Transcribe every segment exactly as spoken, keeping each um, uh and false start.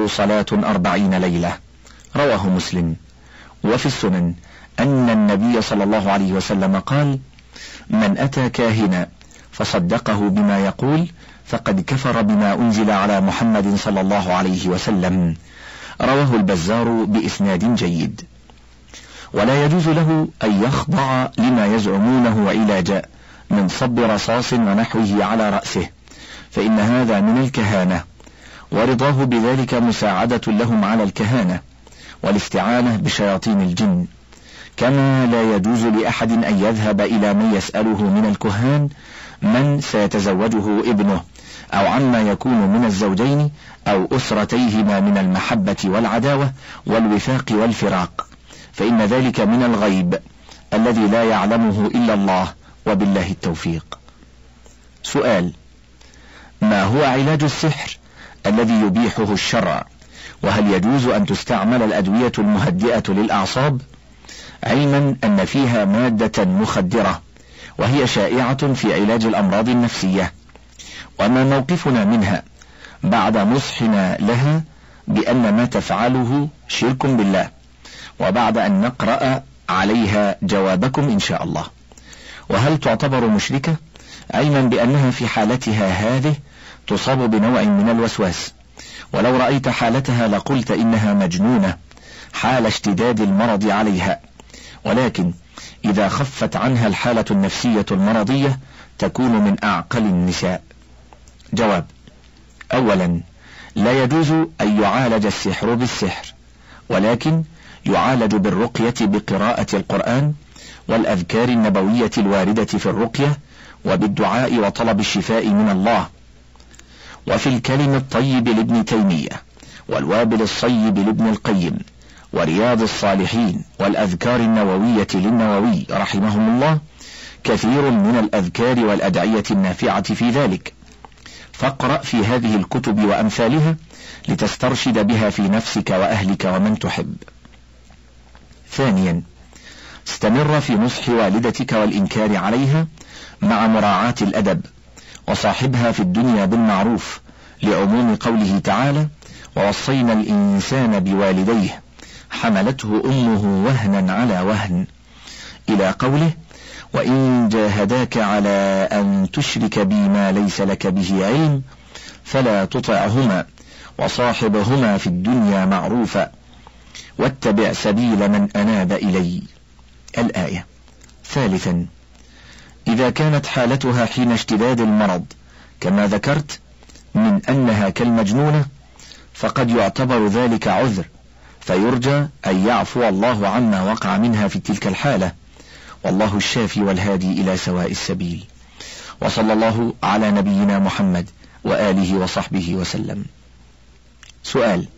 تقبل صلاة أربعين ليلة. رواه مسلم. وفي السنن أن النبي صلى الله عليه وسلم قال: من أتى كاهنا فصدقه بما يقول فقد كفر بما أنزل على محمد صلى الله عليه وسلم. رواه البزار بإسناد جيد. ولا يجوز له أن يخضع لما يزعمونه علاجا من صب رصاص ونحوه على رأسه، فإن هذا من الكهانة، ورضاه بذلك مساعدة لهم على الكهانة والاستعانة بشياطين الجن. كما لا يجوز لأحد أن يذهب إلى من يسأله من الكهان من سيتزوجه ابنه، أو عما يكون من الزوجين أو أسرتيهما من المحبة والعداوة والوفاق والفراق، فإن ذلك من الغيب الذي لا يعلمه إلا الله، وبالله التوفيق. سؤال: ما هو علاج السحر الذي يبيحه الشرع؟ وهل يجوز أن تستعمل الأدوية المهدئة للأعصاب؟ علما أن فيها مادة مخدرة، وهي شائعة في علاج الأمراض النفسية، وما موقفنا منها بعد نصحنا لها بأن ما تفعله شرك بالله، وبعد أن نقرأ عليها جوابكم إن شاء الله. وهل تعتبر مشركة؟ علما بأنها في حالتها هذه تصاب بنوع من الوسواس، ولو رأيت حالتها لقلت إنها مجنونة حال اشتداد المرض عليها، ولكن إذا خفت عنها الحالة النفسية المرضية تكون من أعقل النساء. جواب: أولا، لا يجوز أن يعالج السحر بالسحر، ولكن يعالج بالرقية بقراءة القرآن والأذكار النبوية الواردة في الرقية، وبالدعاء وطلب الشفاء من الله، وفي الكلم الطيب لابن تيمية، والوابل الصيب لابن القيم، ورياض الصالحين، والأذكار النووية للنووي رحمهم الله كثير من الأذكار والأدعية النافعة في ذلك، فاقرأ في هذه الكتب وأمثالها لتسترشد بها في نفسك وأهلك ومن تحب. ثانيا، استمر في نصح والدتك والإنكار عليها مع مراعاة الأدب، وصاحبها في الدنيا بالمعروف، لعموم قوله تعالى: ووصينا الإنسان بوالديه حملته أمه وهنا على وهن، إلى قوله: وإن جاهداك على أن تشرك بي ما ليس لك به علم فلا تطعهما وصاحبهما في الدنيا معروفا واتبع سبيل من أناب إلي. الآية. ثالثا، إذا كانت حالتها حين اشتداد المرض كما ذكرت من أنها كالمجنونة، فقد يعتبر ذلك عذر، فيرجى أن يعفو الله عما وقع منها في تلك الحالة، والله الشافي والهادي إلى سواء السبيل. وصلى الله على نبينا محمد وآله وصحبه وسلم. سؤال: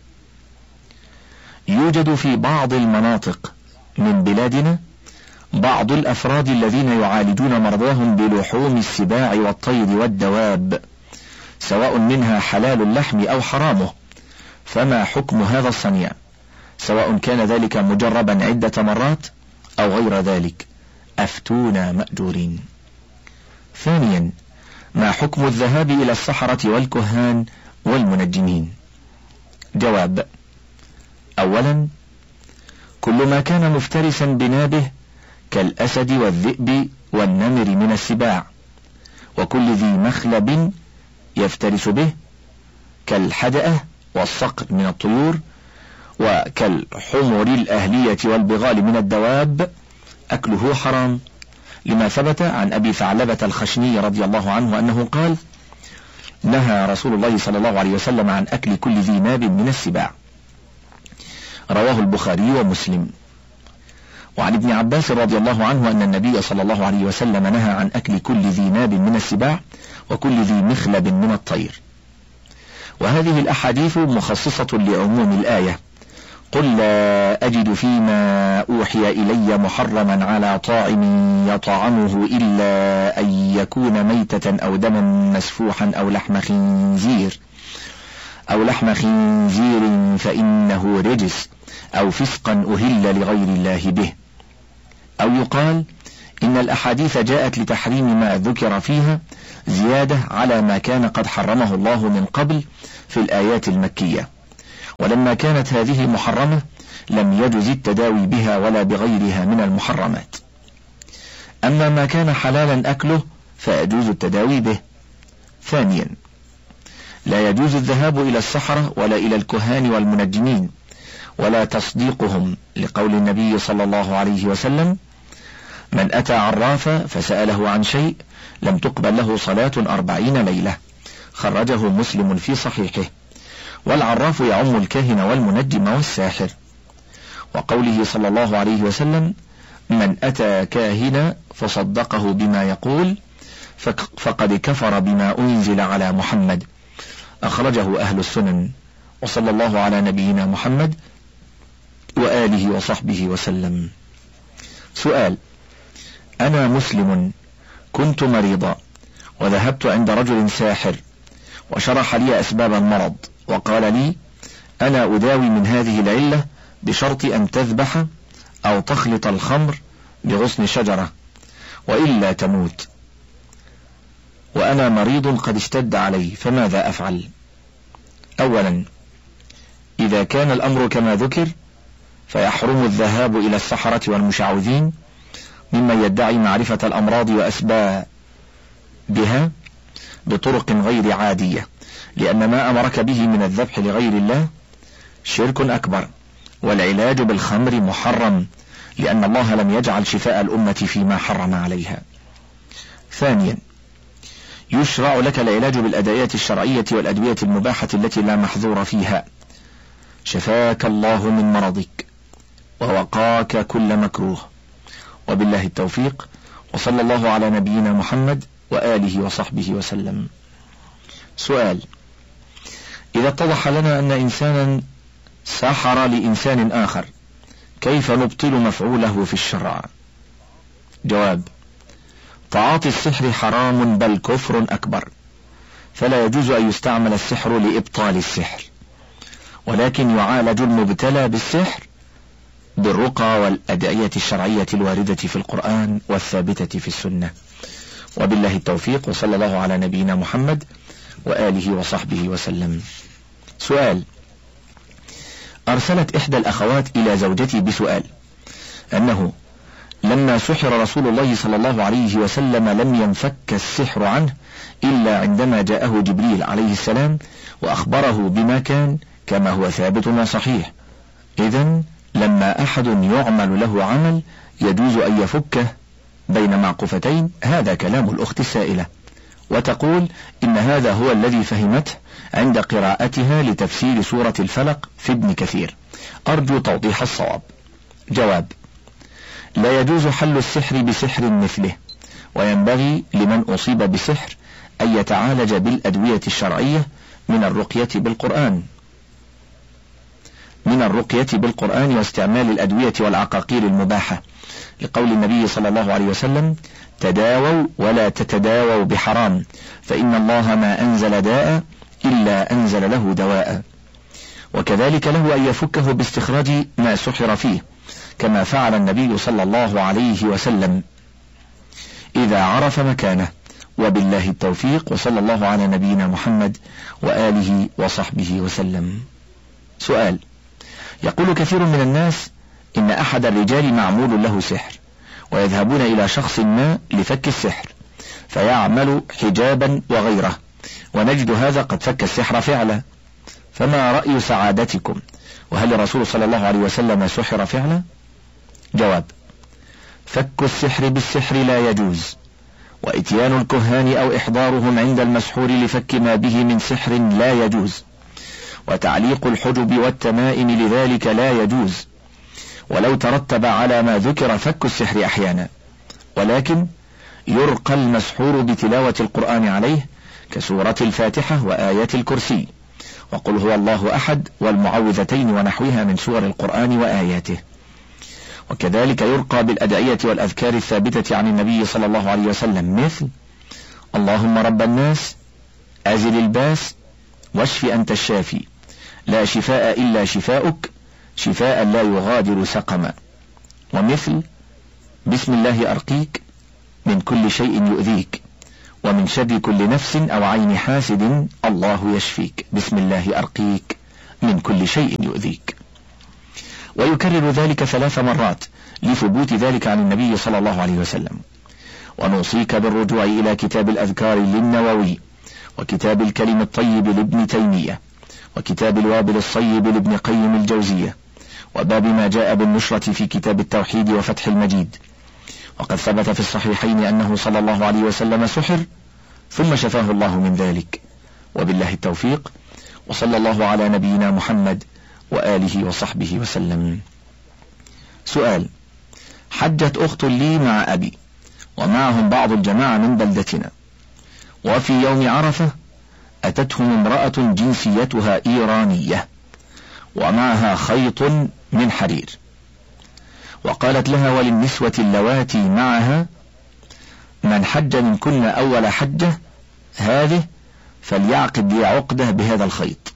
يوجد في بعض المناطق من بلادنا بعض الأفراد الذين يعالجون مرضاهم بلحوم السباع والطير والدواب، سواء منها حلال اللحم أو حرامه، فما حكم هذا الصنيع، سواء كان ذلك مجربا عدة مرات أو غير ذلك؟ أفتونا مأجورين. ثانيا، ما حكم الذهاب إلى السحرة والكهان والمنجمين؟ جواب: أولا، كل ما كان مفترسا بنابه كالأسد والذئب والنمر من السباع، وكل ذي مخلب يفترس به كالحدأة والصقر من الطيور، وكالحمر الأهلية والبغال من الدواب، أكله حرام، لما ثبت عن أبي ثعلبة الخشني رضي الله عنه أنه قال: نهى رسول الله صلى الله عليه وسلم عن أكل كل ذي ناب من السباع. رواه البخاري ومسلم. وعن ابن عباس رضي الله عنه أن النبي صلى الله عليه وسلم نهى عن أكل كل ذي ناب من السباع وكل ذي مخلب من الطير. وهذه الأحاديث مخصصة لعموم الآية: قل لا أجد فيما أوحي إلي محرما على طاعم يطعمه إلا أن يكون ميتة أو دما مسفوحا أو لحم خنزير أو لحم خنزير فإنه رجس أو فسقا أهل لغير الله به. أو يقال إن الأحاديث جاءت لتحريم ما ذكر فيها زيادة على ما كان قد حرمه الله من قبل في الآيات المكية. ولما كانت هذه محرمة لم يجز التداوي بها ولا بغيرها من المحرمات. أما ما كان حلالا أكله فيجوز التداوي به. ثانيا، لا يجوز الذهاب إلى السحرة ولا إلى الكهان والمنجمين ولا تصديقهم، لقول النبي صلى الله عليه وسلم: من أتى عرافا فسأله عن شيء لم تقبل له صلاة أربعين ليلة، خرجه مسلم في صحيحه. والعراف يعم الكاهن والمنجم والساحر. وقوله صلى الله عليه وسلم: من أتى كاهنا فصدقه بما يقول فقد كفر بما أنزل على محمد، أخرجه أهل السنن. وصلى الله على نبينا محمد وآله وصحبه وسلم. سؤال: أنا مسلم كنت مريضا وذهبت عند رجل ساحر وشرح لي أسباب المرض وقال لي: أنا أداوي من هذه العلة بشرط أن تذبح أو تخلط الخمر بغصن شجرة وإلا تموت، وأنا مريض قد اشتد علي، فماذا أفعل؟ أولا، إذا كان الأمر كما ذكر فيحرم الذهاب إلى السحرة والمشعوذين ممن يدعي معرفة الأمراض وأسبابها بطرق غير عادية، لأن ما أمرك به من الذبح لغير الله شرك أكبر، والعلاج بالخمر محرم لأن الله لم يجعل شفاء الأمة فيما حرم عليها. ثانيا، يشرع لك العلاج بالأدوية الشرعية والأدوية المباحة التي لا محظور فيها. شفاك الله من مرضك ووقاك كل مكروه، وبالله التوفيق، وصلى الله على نبينا محمد وآله وصحبه وسلم. سؤال: إذا اتضح لنا أن إنسانا سحر لإنسان آخر كيف نبطل مفعوله في الشرع؟ جواب: تعاطي السحر حرام بل كفر أكبر، فلا يجوز أن يستعمل السحر لإبطال السحر، ولكن يعالج المبتلى بالسحر بالرقى والأدعية الشرعية الواردة في القرآن والثابتة في السنة. وبالله التوفيق، وصلى الله على نبينا محمد وآله وصحبه وسلم. سؤال: أرسلت إحدى الأخوات إلى زوجتي بسؤال أنه لما سحر رسول الله صلى الله عليه وسلم لم ينفك السحر عنه إلا عندما جاءه جبريل عليه السلام وأخبره بما كان، كما هو ثابت وصحيح. إذن لما أحد يعمل له عمل يجوز أن يفكه بين معقوفتين. هذا كلام الأخت السائلة، وتقول إن هذا هو الذي فهمته عند قراءتها لتفسير سورة الفلق في ابن كثير. أرجو توضيح الصواب. جواب: لا يجوز حل السحر بسحر مثله، وينبغي لمن أصيب بسحر أن يتعالج بالأدوية الشرعية من الرقية بالقرآن من الرقية بالقرآن واستعمال الأدوية والعقاقير المباحة، لقول النبي صلى الله عليه وسلم: تداووا ولا تتداووا بحرام، فإن الله ما أنزل داء إلا أنزل له دواء. وكذلك له أن يفكه باستخراج ما سحر فيه، كما فعل النبي صلى الله عليه وسلم إذا عرف مكانه. وبالله التوفيق، وصلى الله على نبينا محمد وآله وصحبه وسلم. سؤال: يقول كثير من الناس إن أحد الرجال معمول له سحر، ويذهبون إلى شخص ما لفك السحر فيعمل حجابا وغيره، ونجد هذا قد فك السحر فعلا، فما رأي سعادتكم؟ وهل الرسول صلى الله عليه وسلم سحر فعلا؟ جواب: فك السحر بالسحر لا يجوز، وإتيان الكهان أو إحضارهم عند المسحور لفك ما به من سحر لا يجوز، وتعليق الحجب والتمائم لذلك لا يجوز، ولو ترتب على ما ذكر فك السحر أحيانا، ولكن يرقى المسحور بتلاوة القرآن عليه كسورة الفاتحة وآية الكرسي وقل هو الله أحد والمعوذتين ونحوها من سور القرآن وآياته. وكذلك يرقى بالأدعية والأذكار الثابتة عن النبي صلى الله عليه وسلم، مثل: اللهم رب الناس أزل الباس واشف أنت الشافي لا شفاء إلا شفاؤك شفاء لا يغادر سقما، ومثل: بسم الله أرقيك من كل شيء يؤذيك ومن شر كل نفس أو عين حاسد الله يشفيك، بسم الله أرقيك من كل شيء يؤذيك. ويكرر ذلك ثلاث مرات لثبوت ذلك عن النبي صلى الله عليه وسلم. ونوصيك بالرجوع إلى كتاب الأذكار للنووي، وكتاب الكلم الطيب لابن تيمية، وكتاب الوابل الصيب لابن قيم الجوزية، وباب ما جاء بالنشرة في كتاب التوحيد وفتح المجيد. وقد ثبت في الصحيحين أنه صلى الله عليه وسلم سحر ثم شفاه الله من ذلك، وبالله التوفيق، وصلى الله على نبينا محمد وآله وصحبه وسلم. سؤال: حجت أخت لي مع أبي ومعهم بعض الجماعة من بلدتنا، وفي يوم عرفة أتتهم امرأة جنسيتها إيرانية ومعها خيط من حرير، وقالت لها وللنسوة اللواتي معها: من حج منكن أول حجة هذه فليعقد لي عقدة بهذا الخيط.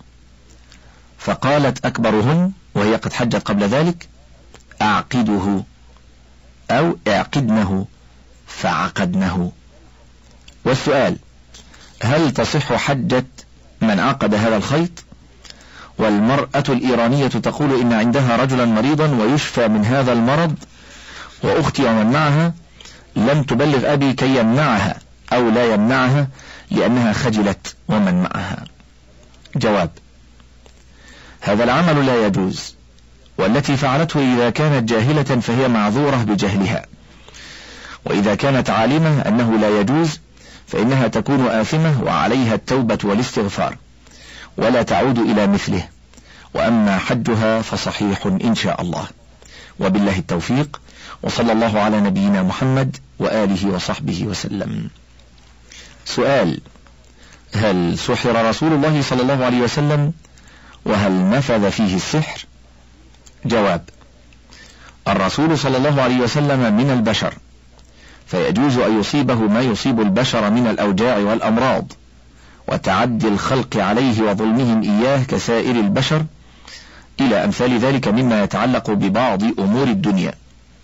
فقالت أكبرهن وهي قد حجت قبل ذلك: أعقده أو اعقدنه، فعقدنه. والسؤال: هل تصح حجة من عقد هذا الخيط؟ والمرأة الإيرانية تقول إن عندها رجلا مريضا ويشفى من هذا المرض، وأختي ومن معها لم تبلغ أبي كي يمنعها أو لا يمنعها لأنها خجلت ومن معها. جواب: هذا العمل لا يجوز، والتي فعلته إذا كانت جاهلة فهي معذورة بجهلها، وإذا كانت عالمة أنه لا يجوز فإنها تكون آثمة وعليها التوبة والاستغفار ولا تعود إلى مثله، وأما حجها فصحيح إن شاء الله، وبالله التوفيق، وصلى الله على نبينا محمد وآله وصحبه وسلم. سؤال: هل سحر رسول الله صلى الله عليه وسلم وهل نفذ فيه السحر؟ جواب: الرسول صلى الله عليه وسلم من البشر، فيجوز أن يصيبه ما يصيب البشر من الأوجاع والأمراض وتعدي الخلق عليه وظلمهم إياه كسائر البشر، إلى أمثال ذلك مما يتعلق ببعض أمور الدنيا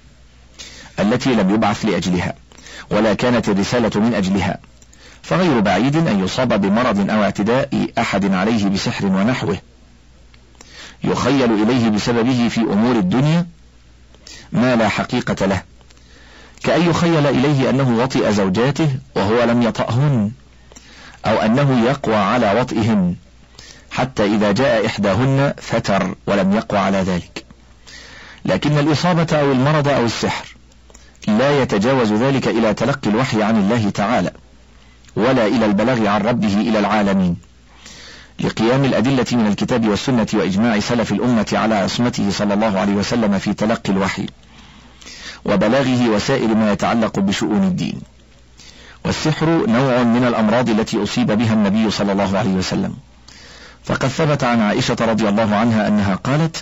التي لم يبعث لأجلها ولا كانت الرسالة من أجلها، فغير بعيد أن يصاب بمرض أو اعتداء أحد عليه بسحر ونحوه يخيل إليه بسببه في أمور الدنيا ما لا حقيقة له، كأن يخيل إليه أنه وطئ زوجاته وهو لم يطأهن، أو أنه يقوى على وطئهن حتى إذا جاء إحداهن فتر ولم يقوى على ذلك. لكن الإصابة أو المرض أو السحر لا يتجاوز ذلك إلى تلقي الوحي عن الله تعالى ولا إلى البلاغ عن ربه إلى العالمين، لقيام الأدلة من الكتاب والسنة وإجماع سلف الأمة على عصمته صلى الله عليه وسلم في تلقي الوحي وبلاغه وسائر ما يتعلق بشؤون الدين. والسحر نوع من الأمراض التي أصيب بها النبي صلى الله عليه وسلم، فقد ثبت عن عائشة رضي الله عنها أنها قالت: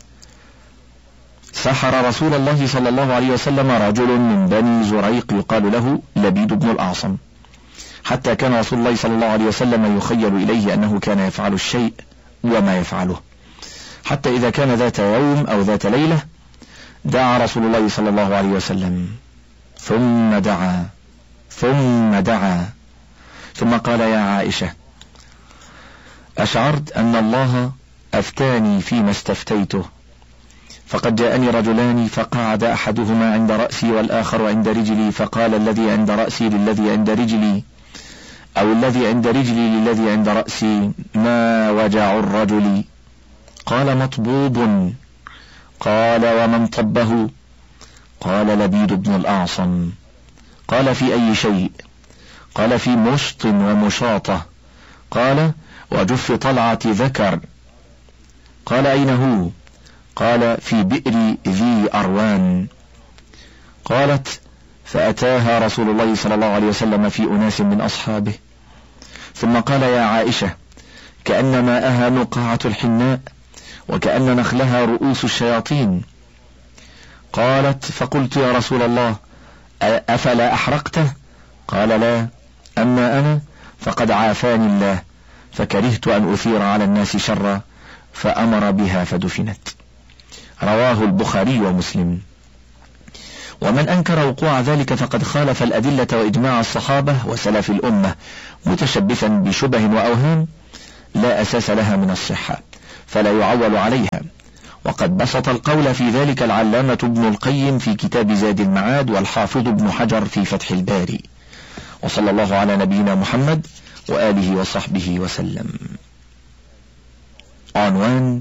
سحر رسول الله صلى الله عليه وسلم رجل من بني زريق يقال له لبيد بن الأعصم، حتى كان رسول الله صلى الله عليه وسلم يخيل إليه أنه كان يفعل الشيء وما يفعله، حتى إذا كان ذات يوم أو ذات ليلة دعا رسول الله صلى الله عليه وسلم ثم دعا ثم دعا ثم قال: يا عائشة، أشعرت أن الله أفتاني فيما استفتيته، فقد جاءني رجلان فقعد أحدهما عند رأسي والآخر عند رجلي، فقال الذي عند رأسي للذي عند رجلي أو الذي عند رجلي للذي عند رأسي: ما وجع الرجل؟ قال: مطبوب. قال: ومن طبه؟ قال: لبيد بن الأعصم. قال: في أي شيء؟ قال: في مشط ومشاطة. قال: وجف طلعة ذكر. قال: أين هو؟ قال: في بئر ذي أروان. قالت: فأتاها رسول الله صلى الله عليه وسلم في أناس من أصحابه، ثم قال: يا عائشة، كأن ماءها نقاعة الحناء وكأن نخلها رؤوس الشياطين. قالت: فقلت: يا رسول الله، أفلا أحرقته؟ قال: لا، أما أنا فقد عافاني الله، فكرهت أن أثير على الناس شرا، فأمر بها فدفنت. رواه البخاري ومسلم. ومن أنكر وقوع ذلك فقد خالف الأدلة وإجماع الصحابة وسلف الأمة، متشبثا بشبه وأوهام لا أساس لها من الصحة، فلا يعول عليها. وقد بسط القول في ذلك العلامة ابن القيم في كتاب زاد المعاد، والحافظ ابن حجر في فتح الباري. وصلى الله على نبينا محمد وآله وصحبه وسلم. عنوان: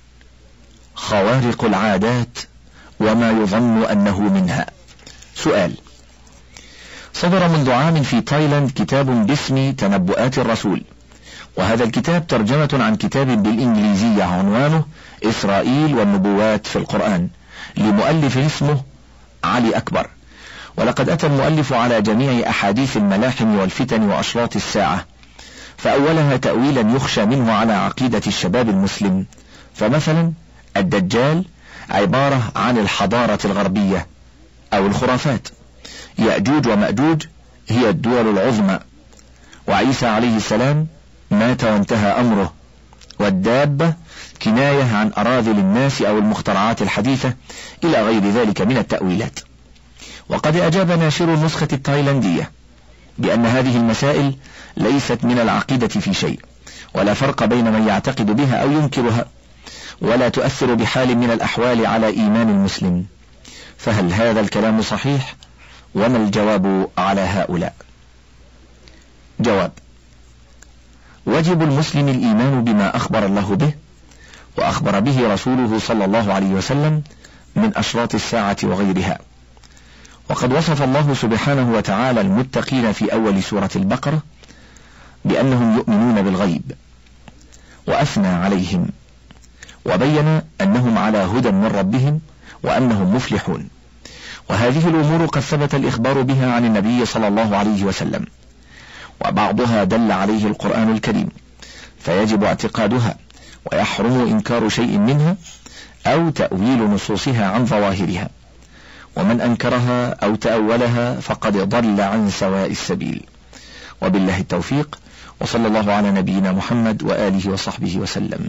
خوارق العادات وما يظن أنه منها. سؤال: صدر منذ عام في تايلاند كتاب باسم تنبؤات الرسول، وهذا الكتاب ترجمة عن كتاب بالإنجليزية عنوانه إسرائيل والنبوات في القرآن، لمؤلف اسمه علي أكبر. ولقد أتى المؤلف على جميع أحاديث الملاحم والفتن وأشراط الساعة، فأولها تأويلا يخشى منه على عقيدة الشباب المسلم. فمثلا الدجال عبارة عن الحضارة الغربية أو الخرافات، يأجوج ومأجوج هي الدول العظمى، وعيسى عليه السلام مات وانتهى أمره، والدابة كناية عن أراذل الناس أو المخترعات الحديثة إلى غير ذلك من التأويلات. وقد أجاب ناشر النسخة التايلاندية بأن هذه المسائل ليست من العقيدة في شيء، ولا فرق بين من يعتقد بها أو ينكرها، ولا تؤثر بحال من الأحوال على إيمان المسلم. فهل هذا الكلام صحيح؟ وما الجواب على هؤلاء؟ جواب: واجب المسلم الإيمان بما أخبر الله به وأخبر به رسوله صلى الله عليه وسلم من أشراط الساعة وغيرها. وقد وصف الله سبحانه وتعالى المتقين في أول سورة البقرة بأنهم يؤمنون بالغيب، وأثنى عليهم وبين أنهم على هدى من ربهم وأنهم مفلحون. وهذه الأمور قد ثبت الإخبار بها عن النبي صلى الله عليه وسلم، وبعضها دل عليه القرآن الكريم، فيجب اعتقادها ويحرم إنكار شيء منها أو تأويل نصوصها عن ظواهرها، ومن أنكرها أو تأولها فقد ضل عن سواء السبيل. وبالله التوفيق، وصلى الله على نبينا محمد وآله وصحبه وسلم.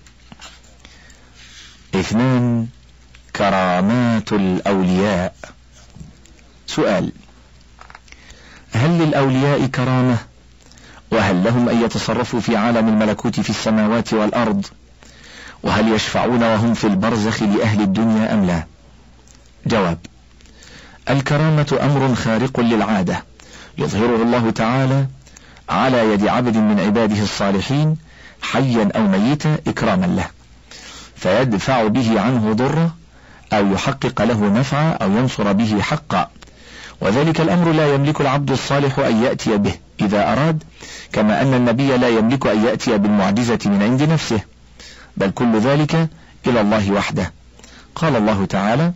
اثنان: كرامات الأولياء. سؤال: هل للأولياء كرامة؟ وهل لهم أن يتصرفوا في عالم الملكوت في السماوات والأرض؟ وهل يشفعون وهم في البرزخ لأهل الدنيا أم لا؟ جواب: الكرامة أمر خارق للعادة يظهره الله تعالى على يد عبد من عباده الصالحين حيا أو ميتا إكراما له، فيدفع به عنه ضره أو يحقق له نفعا أو ينصر به حقا. وذلك الأمر لا يملك العبد الصالح أن يأتي به إذا أراد، كما أن النبي لا يملك أن يأتي بالمعجزة من عند نفسه، بل كل ذلك إلى الله وحده. قال الله تعالى: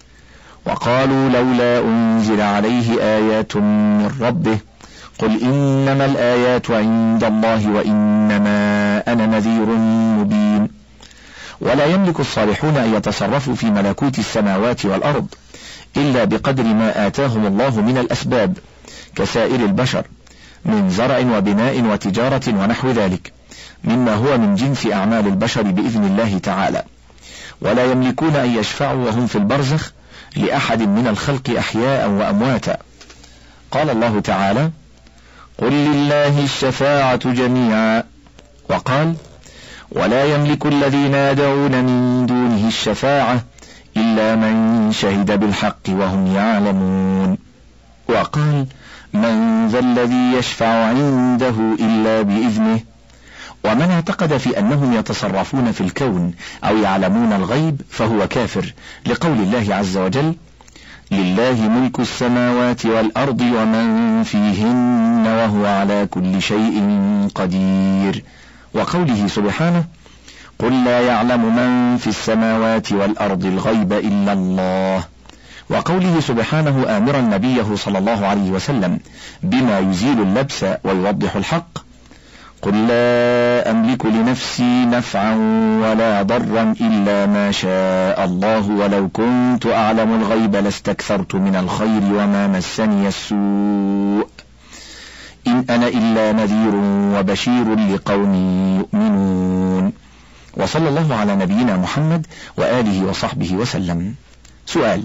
وقالوا لولا أنزل عليه آيات من ربه قل إنما الآيات عند الله وإنما أنا نذير مبين. ولا يملك الصالحون أن يتصرفوا في ملكوت السماوات والأرض إلا بقدر ما آتاهم الله من الأسباب كسائر البشر من زرع وبناء وتجارة ونحو ذلك مما هو من جنس أعمال البشر بإذن الله تعالى. ولا يملكون أن يشفعوا وهم في البرزخ لأحد من الخلق أحياء وأمواتا. قال الله تعالى: قل لله الشفاعة جميعا. وقال: ولا يملك الذين يدعون من دونه الشفاعة إلا من شهد بالحق وهم يعلمون. وقال: من ذا الذي يشفع عنده إلا بإذنه. ومن اعتقد في أنهم يتصرفون في الكون أو يعلمون الغيب فهو كافر، لقول الله عز وجل: لله ملك السماوات والأرض ومن فيهن وهو على كل شيء قدير. وقوله سبحانه: قل لا يعلم من في السماوات والأرض الغيب إلا الله. وقوله سبحانه آمرا نبيه صلى الله عليه وسلم بما يزيل اللبس ويوضح الحق: قل لا أملك لنفسي نفعا ولا ضرا إلا ما شاء الله ولو كنت أعلم الغيب لاستكثرت من الخير وما مسني السوء إن أنا إلا نذير وبشير لقوم يؤمنون. وصلى الله على نبينا محمد وآله وصحبه وسلم. سؤال: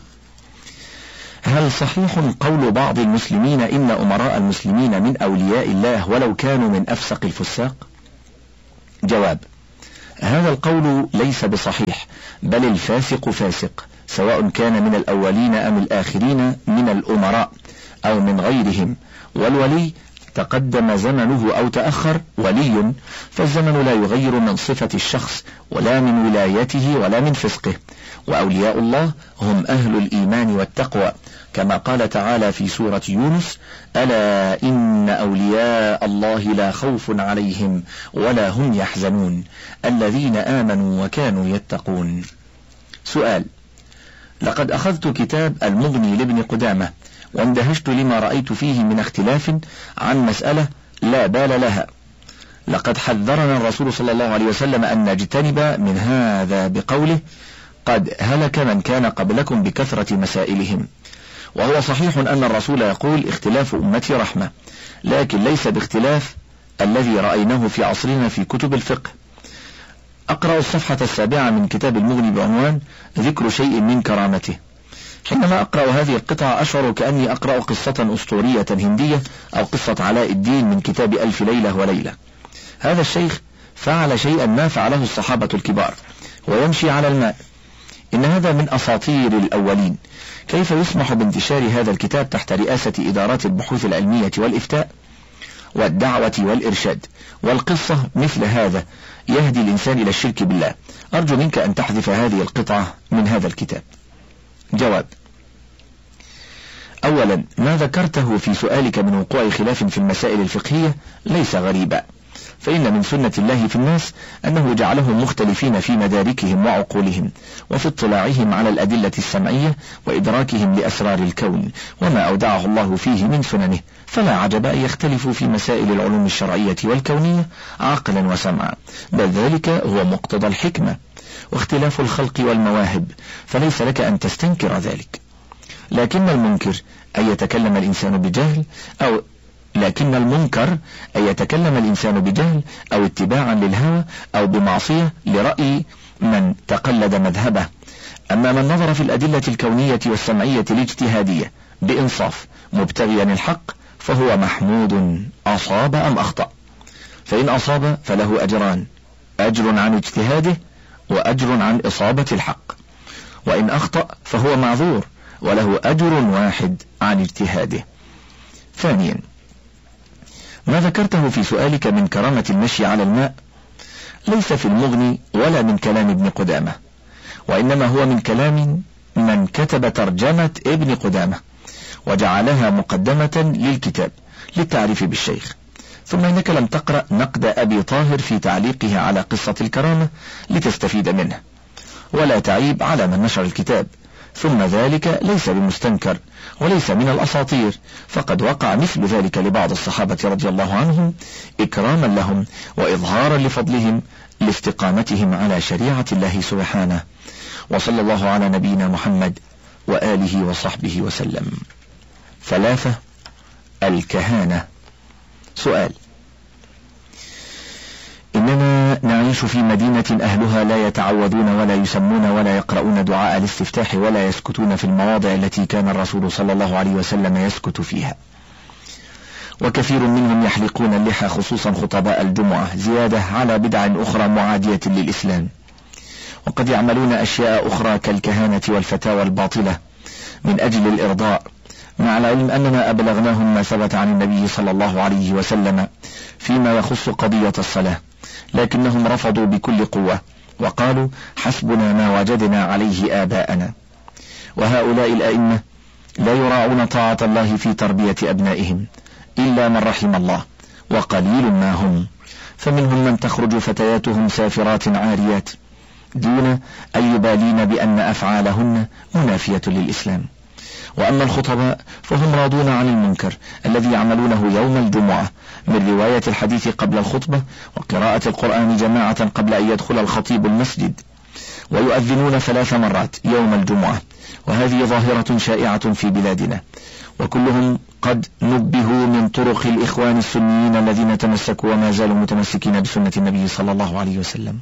هل صحيح قول بعض المسلمين إن أمراء المسلمين من أولياء الله ولو كانوا من أفسق الفساق؟ جواب: هذا القول ليس بصحيح، بل الفاسق فاسق، سواء كان من الأولين أم الآخرين من الأمراء أو من غيرهم. والولي تقدم زمنه أو تأخر ولي، فالزمن لا يغير من صفة الشخص ولا من ولايته ولا من فسقه. وأولياء الله هم أهل الإيمان والتقوى، كما قال تعالى في سورة يونس: ألا إن أولياء الله لا خوف عليهم ولا هم يحزنون الذين آمنوا وكانوا يتقون. سؤال: لقد أخذت كتاب المغني لابن قدامة واندهشت لما رأيت فيه من اختلاف عن مسألة لا بال لها. لقد حذرنا الرسول صلى الله عليه وسلم أن نجتنب من هذا بقوله: قد هلك من كان قبلكم بكثرة مسائلهم. وهو صحيح أن الرسول يقول: اختلاف أمتي رحمة، لكن ليس باختلاف الذي رأيناه في عصرنا في كتب الفقه. أقرأ الصفحة السابعة من كتاب المغني بعنوان ذكر شيء من كرامته. حينما أقرأ هذه القطعة أشعر كأني أقرأ قصة أسطورية هندية أو قصة علاء الدين من كتاب ألف ليلة وليلة. هذا الشيخ فعل شيئا ما فعله الصحابة الكبار، ويمشي على الماء. إن هذا من أساطير الأولين. كيف يسمح بانتشار هذا الكتاب تحت رئاسة إدارات البحوث العلمية والإفتاء والدعوة والإرشاد؟ والقصة مثل هذا يهدي الإنسان إلى الشرك بالله. أرجو منك أن تحذف هذه القطعة من هذا الكتاب. جواب: أولا، ما ذكرته في سؤالك من وقوع خلاف في المسائل الفقهية ليس غريبا، فإن من سنة الله في الناس أنه جعلهم مختلفين في مداركهم وعقولهم وفي اطلاعهم على الأدلة السمعية وإدراكهم لأسرار الكون وما أودعه الله فيه من سننه، فلا عجب أن يختلفوا في مسائل العلوم الشرعية والكونية عقلا وسمعا، بل ذلك هو مقتضى الحكمة واختلاف الخلق والمواهب، فليس لك أن تستنكر ذلك. لكن المنكر أن يتكلم الإنسان بجهل أو لكن المنكر أن يتكلم الإنسان بجهل أو اتباعا للهوى أو بمعصية لرأي من تقلد مذهبه. أما من نظر في الأدلة الكونية والسمعية الاجتهادية بإنصاف مبتغيا الحق فهو محمود، أصاب أم أخطأ. فإن أصاب فله أجران: أجر عن اجتهاده وأجر عن إصابة الحق، وإن أخطأ فهو معذور وله أجر واحد عن اجتهاده. ثانيا، ما ذكرته في سؤالك من كرامة المشي على الماء ليس في المغني ولا من كلام ابن قدامة، وإنما هو من كلام من كتب ترجمة ابن قدامة وجعلها مقدمة للكتاب للتعريف بالشيخ. ثم إنك لم تقرأ نقد أبي طاهر في تعليقه على قصة الكرامة لتستفيد منه، ولا تعيب على من نشر الكتاب. ثم ذلك ليس بمستنكر وليس من الأساطير، فقد وقع مثل ذلك لبعض الصحابة رضي الله عنهم إكراما لهم وإظهارا لفضلهم لاستقامتهم على شريعة الله سبحانه. وصلى الله على نبينا محمد وآله وصحبه وسلم. ثلاثة، الكهانة. سؤال: إننا نعيش في مدينة أهلها لا يتعوذون ولا يسمون ولا يقرؤون دعاء الاستفتاح ولا يسكتون في المواضع التي كان الرسول صلى الله عليه وسلم يسكت فيها، وكثير منهم يحلقون اللحى خصوصا خطباء الجمعة زيادة على بدع أخرى معادية للإسلام، وقد يعملون أشياء أخرى كالكهانة والفتاوى الباطلة من أجل الإرضاء، مع العلم أننا أبلغناهم ما ثبت عن النبي صلى الله عليه وسلم فيما يخص قضية الصلاة، لكنهم رفضوا بكل قوة وقالوا: حسبنا ما وجدنا عليه آباءنا. وهؤلاء الأئمة لا يراعون طاعة الله في تربية أبنائهم إلا من رحم الله، وقليل ما هم، فمنهم من تخرج فتياتهم سافرات عاريات دون أن يبالين بأن أفعالهن منافية للإسلام. وأما الخطباء فهم راضون عن المنكر الذي يعملونه يوم الجمعة من رواية الحديث قبل الخطبة وقراءة القرآن جماعة قبل أن يدخل الخطيب المسجد، ويؤذنون ثلاث مرات يوم الجمعة، وهذه ظاهرة شائعة في بلادنا، وكلهم قد نبهوا من طرق الإخوان السنيين الذين تمسكوا وما زالوا متمسكين بسنة النبي صلى الله عليه وسلم.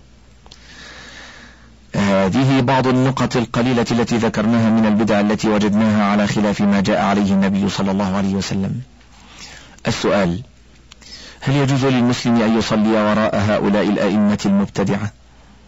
هذه بعض النقط القليلة التي ذكرناها من البدع التي وجدناها على خلاف ما جاء عليه النبي صلى الله عليه وسلم. السؤال: هل يجوز للمسلم أن يصلي وراء هؤلاء الأئمة المبتدعة؟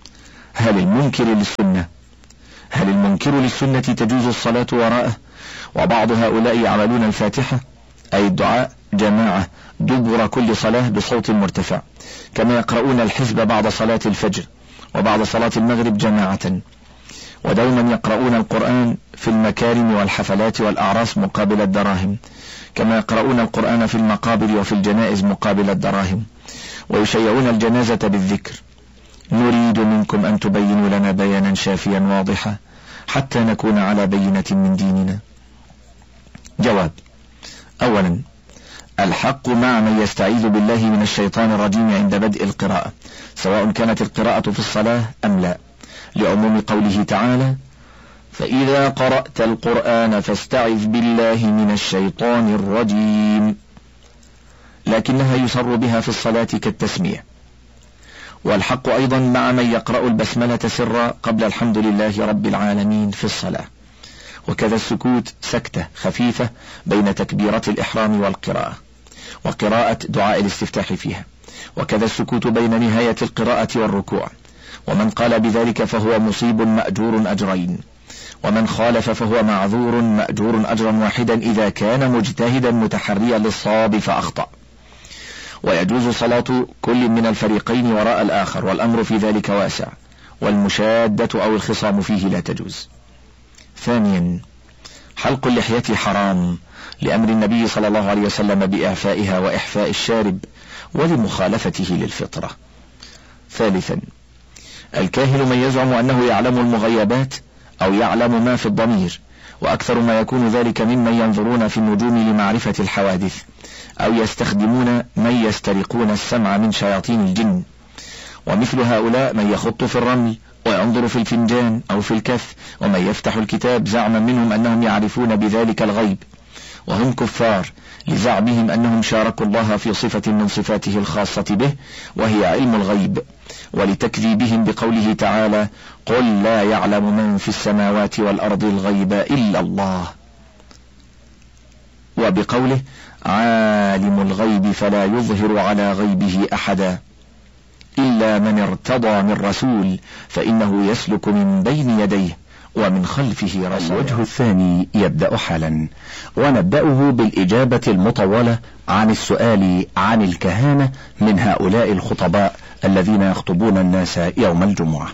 هل المنكر للسنة هل المنكر للسنة تجوز الصلاة وراءه؟ وبعض هؤلاء يعملون الفاتحة أي الدعاء جماعة دبر كل صلاة بصوت مرتفع، كما يقرؤون الحزب بعد صلاة الفجر وبعد صلاة المغرب جماعة، ودوما يقرؤون القرآن في المكارم والحفلات والأعراس مقابل الدراهم، كما يقرؤون القرآن في المقابر وفي الجنائز مقابل الدراهم، ويشيعون الجنازة بالذكر. نريد منكم أن تبينوا لنا بيانا شافيا واضحا حتى نكون على بينة من ديننا. جواب: أولا، الحق مع من يستعيذ بالله من الشيطان الرجيم عند بدء القراءة، سواء كانت القراءة في الصلاة أم لا، لعموم قوله تعالى: فإذا قرأت القرآن فاستعذ بالله من الشيطان الرجيم، لكنها يسر بها في الصلاة كالتسمية. والحق أيضا مع من يقرأ البسملة سرا قبل الحمد لله رب العالمين في الصلاة، وكذا السكوت سكتة خفيفة بين تكبيرة الإحرام والقراءة وقراءة دعاء الاستفتاح فيها، وكذا السكوت بين نهاية القراءة والركوع. ومن قال بذلك فهو مصيب مأجور أجرين، ومن خالف فهو معذور مأجور أجرا واحدا إذا كان مجتهدا متحريا للصواب فأخطأ. ويجوز صلاة كل من الفريقين وراء الآخر، والأمر في ذلك واسع، والمشادة أو الخصام فيه لا تجوز. ثانيا، حلق اللحية حرام لأمر النبي صلى الله عليه وسلم بإعفائها وإحفاء الشارب ولمخالفته للفطرة. ثالثا، الكاهن من يزعم أنه يعلم المغيبات أو يعلم ما في الضمير، وأكثر ما يكون ذلك ممن ينظرون في النجوم لمعرفة الحوادث، أو يستخدمون من يسترقون السمع من شياطين الجن. ومثل هؤلاء من يخط في الرمل وينظر في الفنجان أو في الكف، ومن يفتح الكتاب زعما منهم أنهم يعرفون بذلك الغيب، وهم كفار لزعمهم أنهم شاركوا الله في صفة من صفاته الخاصة به وهي علم الغيب، ولتكذيبهم بقوله تعالى: قل لا يعلم من في السماوات والأرض الغيب إلا الله، وبقوله: عالم الغيب فلا يظهر على غيبه أحدا إلا من ارتضى من رسول فإنه يسلك من بين يديه ومن خلفه رصدا. الوجه الثاني يبدأ حالا، ونبدأه بالإجابة المطولة عن السؤال عن الكهانة من هؤلاء الخطباء الذين يخطبون الناس يوم الجمعة.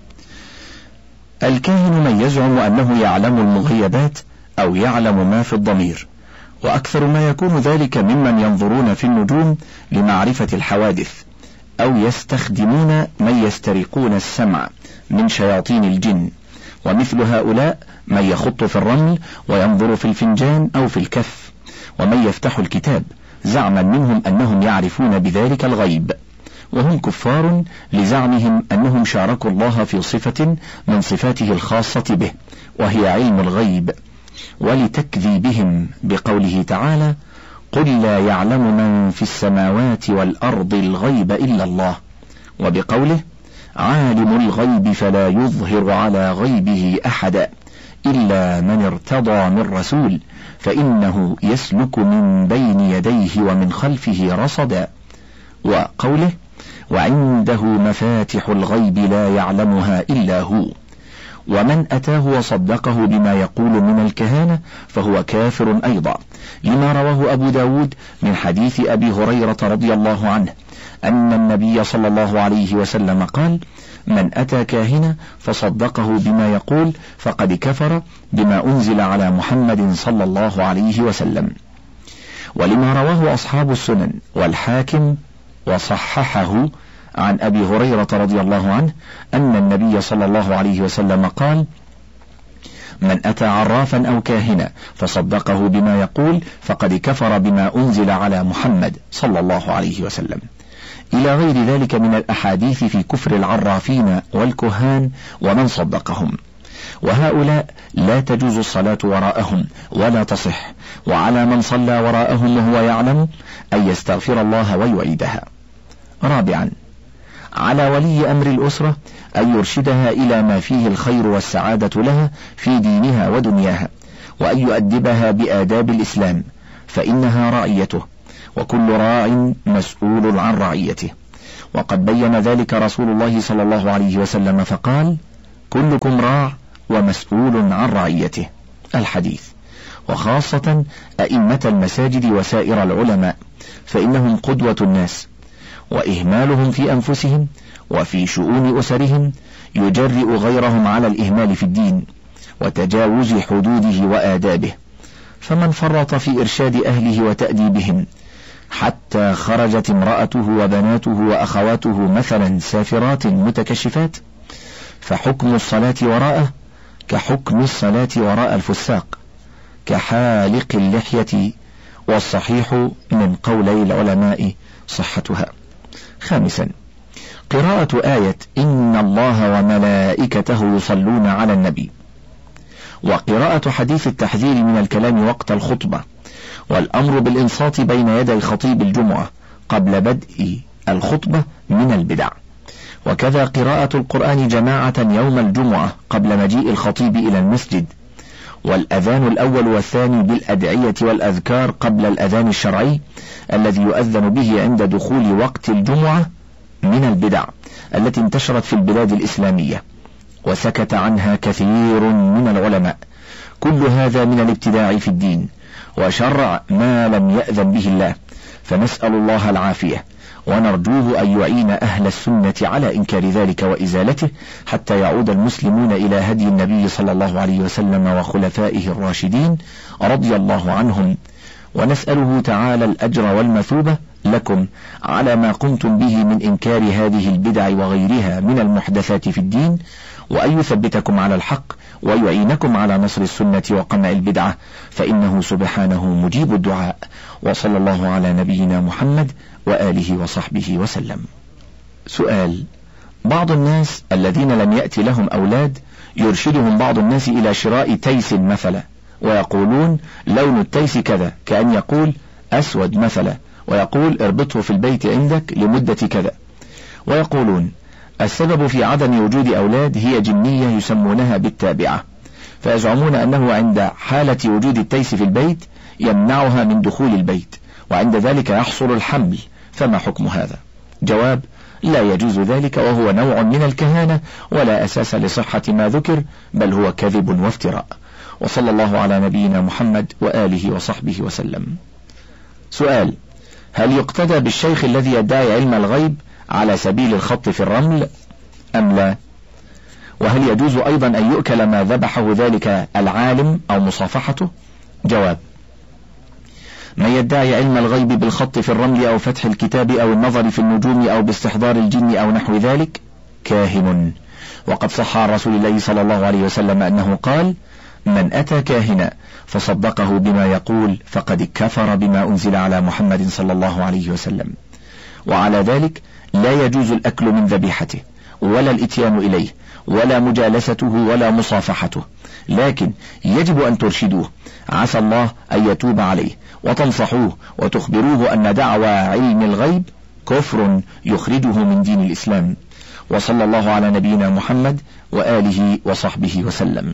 الكاهن من يزعم أنه يعلم المغيبات أو يعلم ما في الضمير، وأكثر ما يكون ذلك ممن ينظرون في النجوم لمعرفة الحوادث، أو يستخدمون من يسترقون السمع من شياطين الجن. ومثل هؤلاء من يخط في الرمل وينظر في الفنجان أو في الكف، ومن يفتح الكتاب زعما منهم أنهم يعرفون بذلك الغيب، وهم كفار لزعمهم أنهم شاركوا الله في صفة من صفاته الخاصة به وهي علم الغيب، ولتكذيبهم بقوله تعالى: قل لا يعلم من في السماوات والأرض الغيب إلا الله، وبقوله: عالم الغيب فلا يظهر على غيبه أحدا إلا من ارتضى من رسول فإنه يسلك من بين يديه ومن خلفه رصدا، وقوله: وعنده مفاتح الغيب لا يعلمها إلا هو. ومن أتاه وصدقه بما يقول من الكهانة فهو كافر أيضا، لما رواه أبو داود من حديث أبي هريرة رضي الله عنه أن النبي صلى الله عليه وسلم قال: من أتى كاهنا فصدقه بما يقول فقد كفر بما أنزل على محمد صلى الله عليه وسلم. ولما رواه أصحاب السنن والحاكم وصححه عن أبي هريرة رضي الله عنه أن النبي صلى الله عليه وسلم قال: من أتى عرافا أو كاهنا فصدقه بما يقول فقد كفر بما أنزل على محمد صلى الله عليه وسلم، إلى غير ذلك من الأحاديث في كفر العرافين والكهان ومن صدقهم. وهؤلاء لا تجوز الصلاة وراءهم ولا تصح، وعلى من صلى وراءهم وهو يعلم أن يستغفر الله ويعيدها. رابعا، على ولي أمر الأسرة أن يرشدها إلى ما فيه الخير والسعادة لها في دينها ودنياها، وأن يؤدبها بآداب الإسلام، فإنها رعيته، وكل راع مسؤول عن رعيته. وقد بين ذلك رسول الله صلى الله عليه وسلم فقال: كلكم راع ومسؤول عن رعيته، الحديث. وخاصة أئمة المساجد وسائر العلماء، فإنهم قدوة الناس، وإهمالهم في أنفسهم وفي شؤون أسرهم يجرئ غيرهم على الإهمال في الدين وتجاوز حدوده وآدابه. فمن فرط في إرشاد أهله وتأديبهم حتى خرجت امرأته وبناته وأخواته مثلا سافرات متكشفات، فحكم الصلاة وراءه كحكم الصلاة وراء الفساق كحالق اللحية، والصحيح من قولي العلماء صحتها. خامسا، قراءة آية إن الله وملائكته يصلون على النبي، وقراءة حديث التحذير من الكلام وقت الخطبة، والأمر بالإنصات بين يدي خطيب الجمعة قبل بدء الخطبة من البدع، وكذا قراءة القرآن جماعة يوم الجمعة قبل مجيء الخطيب إلى المسجد، والأذان الأول والثاني بالأدعية والأذكار قبل الأذان الشرعي الذي يؤذن به عند دخول وقت الجمعة من البدع التي انتشرت في البلاد الإسلامية وسكت عنها كثير من العلماء. كل هذا من الابتداع في الدين وشرع ما لم يأذن به الله، فنسأل الله العافية ونرجوه أن يعين أهل السنة على إنكار ذلك وإزالته حتى يعود المسلمون إلى هدي النبي صلى الله عليه وسلم وخلفائه الراشدين رضي الله عنهم، ونسأله تعالى الأجر والمثوبة لكم على ما قمتم به من إنكار هذه البدع وغيرها من المحدثات في الدين، وأن يثبتكم على الحق ويعينكم على نصر السنة وقمع البدعة، فإنه سبحانه مجيب الدعاء. وصلى الله على نبينا محمد وآله وصحبه وسلم. سؤال: بعض الناس الذين لم يأتي لهم أولاد يرشدهم بعض الناس إلى شراء تيس مثلا، ويقولون لون التيس كذا، كأن يقول أسود مثلا، ويقول اربطه في البيت عندك لمدة كذا، ويقولون السبب في عدم وجود أولاد هي جنية يسمونها بالتابعة، فيزعمون أنه عند حالة وجود التيس في البيت يمنعها من دخول البيت، وعند ذلك يحصل الحمل، فما حكم هذا؟ جواب: لا يجوز ذلك، وهو نوع من الكهانة ولا أساس لصحة ما ذكر، بل هو كذب وافتراء. وصلى الله على نبينا محمد وآله وصحبه وسلم. سؤال: هل يقتدى بالشيخ الذي يدعي علم الغيب على سبيل الخط في الرمل أم لا؟ وهل يجوز أيضا أن يؤكل ما ذبحه ذلك العالم أو مصافحته؟ جواب: من يدعي علم الغيب بالخط في الرمل أو فتح الكتاب أو النظر في النجوم أو باستحضار الجن أو نحو ذلك كاهن، وقد صح عن رسول الله صلى الله عليه وسلم أنه قال: من أتى كاهنا فصدقه بما يقول فقد كفر بما أنزل على محمد صلى الله عليه وسلم. وعلى ذلك لا يجوز الأكل من ذبيحته ولا الإتيان إليه ولا مجالسته ولا مصافحته، لكن يجب أن ترشدوه، عسى الله أن يتوب عليه، وتنصحوه وتخبروه أن دعوى علم الغيب كفر يخرجه من دين الإسلام. وصلى الله على نبينا محمد وآله وصحبه وسلم.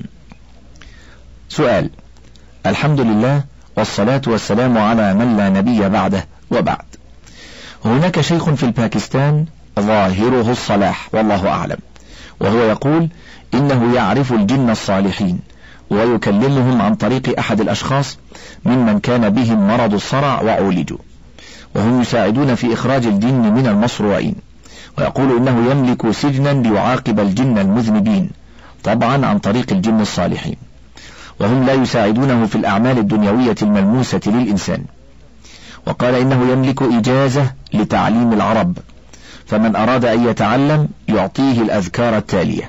سؤال: الحمد لله والصلاة والسلام على من لا نبي بعده، وبعد. هناك شيخ في الباكستان ظاهره الصلاح والله أعلم، وهو يقول إنه يعرف الجن الصالحين ويكلمهم عن طريق أحد الأشخاص ممن كان بهم مرض الصرع وعولجوا، وهم يساعدون في إخراج الجن من المصروعين، ويقول إنه يملك سجنا ليعاقب الجن المذنبين، طبعا عن طريق الجن الصالحين، وهم لا يساعدونه في الأعمال الدنيوية الملموسة للإنسان. وقال إنه يملك إجازة لتعليم العرب، فمن أراد أن يتعلم يعطيه الأذكار التالية: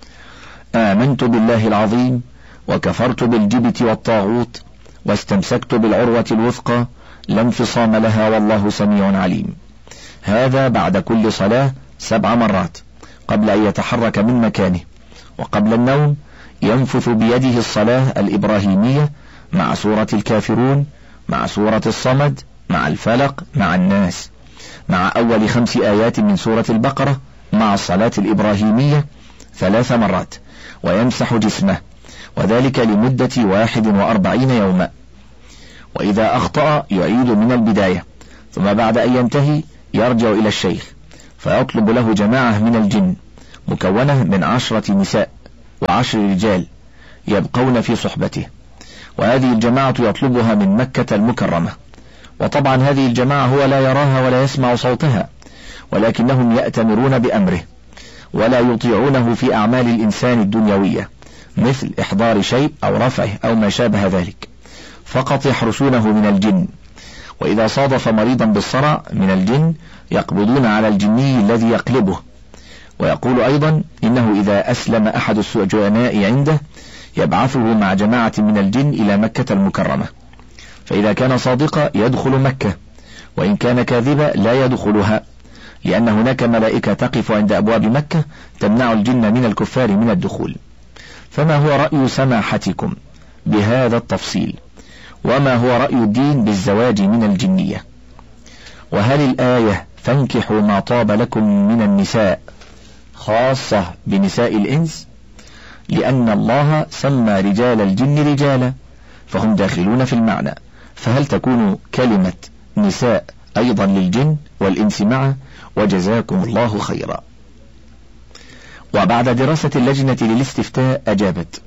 آمنت بالله العظيم وكفرت بالجبت والطاغوت واستمسكت بالعروة الوثقى لا انفصام لها والله سميع عليم. هذا بعد كل صلاة سبع مرات قبل أن يتحرك من مكانه، وقبل النوم ينفث بيده الصلاة الإبراهيمية مع سورة الكافرون، مع سورة الصمد، مع الفلق، مع الناس، مع أول خمس آيات من سورة البقرة، مع الصلاة الإبراهيمية ثلاث مرات، ويمسح جسمه، وذلك لمدة واحد وأربعين يوما. وإذا أخطأ يعيد من البداية، ثم بعد أن ينتهي يرجع إلى الشيخ فيطلب له جماعة من الجن مكونة من عشرة نساء وعشر رجال يبقون في صحبته، وهذه الجماعة يطلبها من مكة المكرمة، وطبعا هذه الجماعة هو لا يراها ولا يسمع صوتها، ولكنهم يأتمرون بأمره ولا يطيعونه في أعمال الإنسان الدنيوية مثل إحضار شيء أو رفعه أو ما شابه ذلك، فقط يحرسونه من الجن. وإذا صادف مريضا بالصرع من الجن يقبضون على الجني الذي يقلبه. ويقول أيضا إنه إذا أسلم أحد السجناء عنده يبعثه مع جماعة من الجن إلى مكة المكرمة، فإذا كان صادقا يدخل مكة، وإن كان كاذبا لا يدخلها، لأن هناك ملائكة تقف عند أبواب مكة تمنع الجن من الكفار من الدخول. فما هو رأي سماحتكم بهذا التفصيل؟ وما هو رأي الدين بالزواج من الجنية؟ وهل الآية فانكحوا ما طاب لكم من النساء خاصة بنساء الإنس؟ لأن الله سمى رجال الجن رجالا فهم داخلون في المعنى، فهل تكون كلمة نساء أيضا للجن والإنس معه؟ وجزاكم الله خيرا. وبعد دراسة اللجنة للاستفتاء أجابت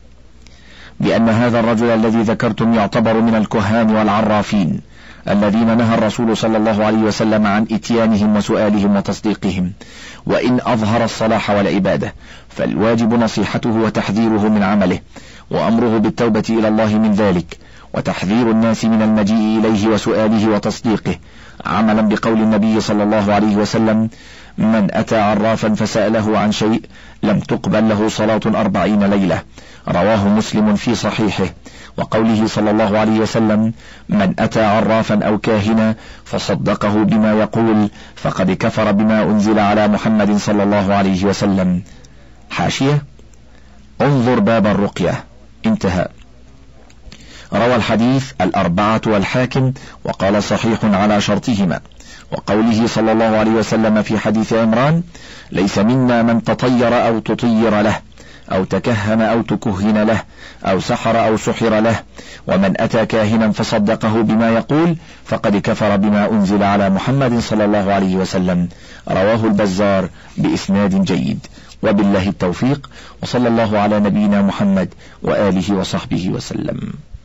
بأن هذا الرجل الذي ذكرتم يعتبر من الكهان والعرافين الذين نهى الرسول صلى الله عليه وسلم عن إتيانهم وسؤالهم وتصديقهم، وإن أظهر الصلاح والعبادة فالواجب نصيحته وتحذيره من عمله، وأمره بالتوبة إلى الله من ذلك، وتحذير الناس من المجيء إليه وسؤاله وتصديقه، عملا بقول النبي صلى الله عليه وسلم: من أتى عرافا فسأله عن شيء لم تقبل له صلاة أربعين ليلة، رواه مسلم في صحيحه. وقوله صلى الله عليه وسلم: من أتى عرافا أو كاهنا فصدقه بما يقول فقد كفر بما أنزل على محمد صلى الله عليه وسلم. حاشية: انظر باب الرقية. انتهى. روى الحديث الأربعة والحاكم وقال صحيح على شرطهما. وقوله صلى الله عليه وسلم في حديث عمران: ليس منا من تطير أو تطير له أو تكهن أو تكهن له أو سحر أو سحر له، ومن أتى كاهنا فصدقه بما يقول فقد كفر بما أنزل على محمد صلى الله عليه وسلم. رواه البزار بإسناد جيد. وبالله التوفيق، وصلى الله على نبينا محمد وآله وصحبه وسلم.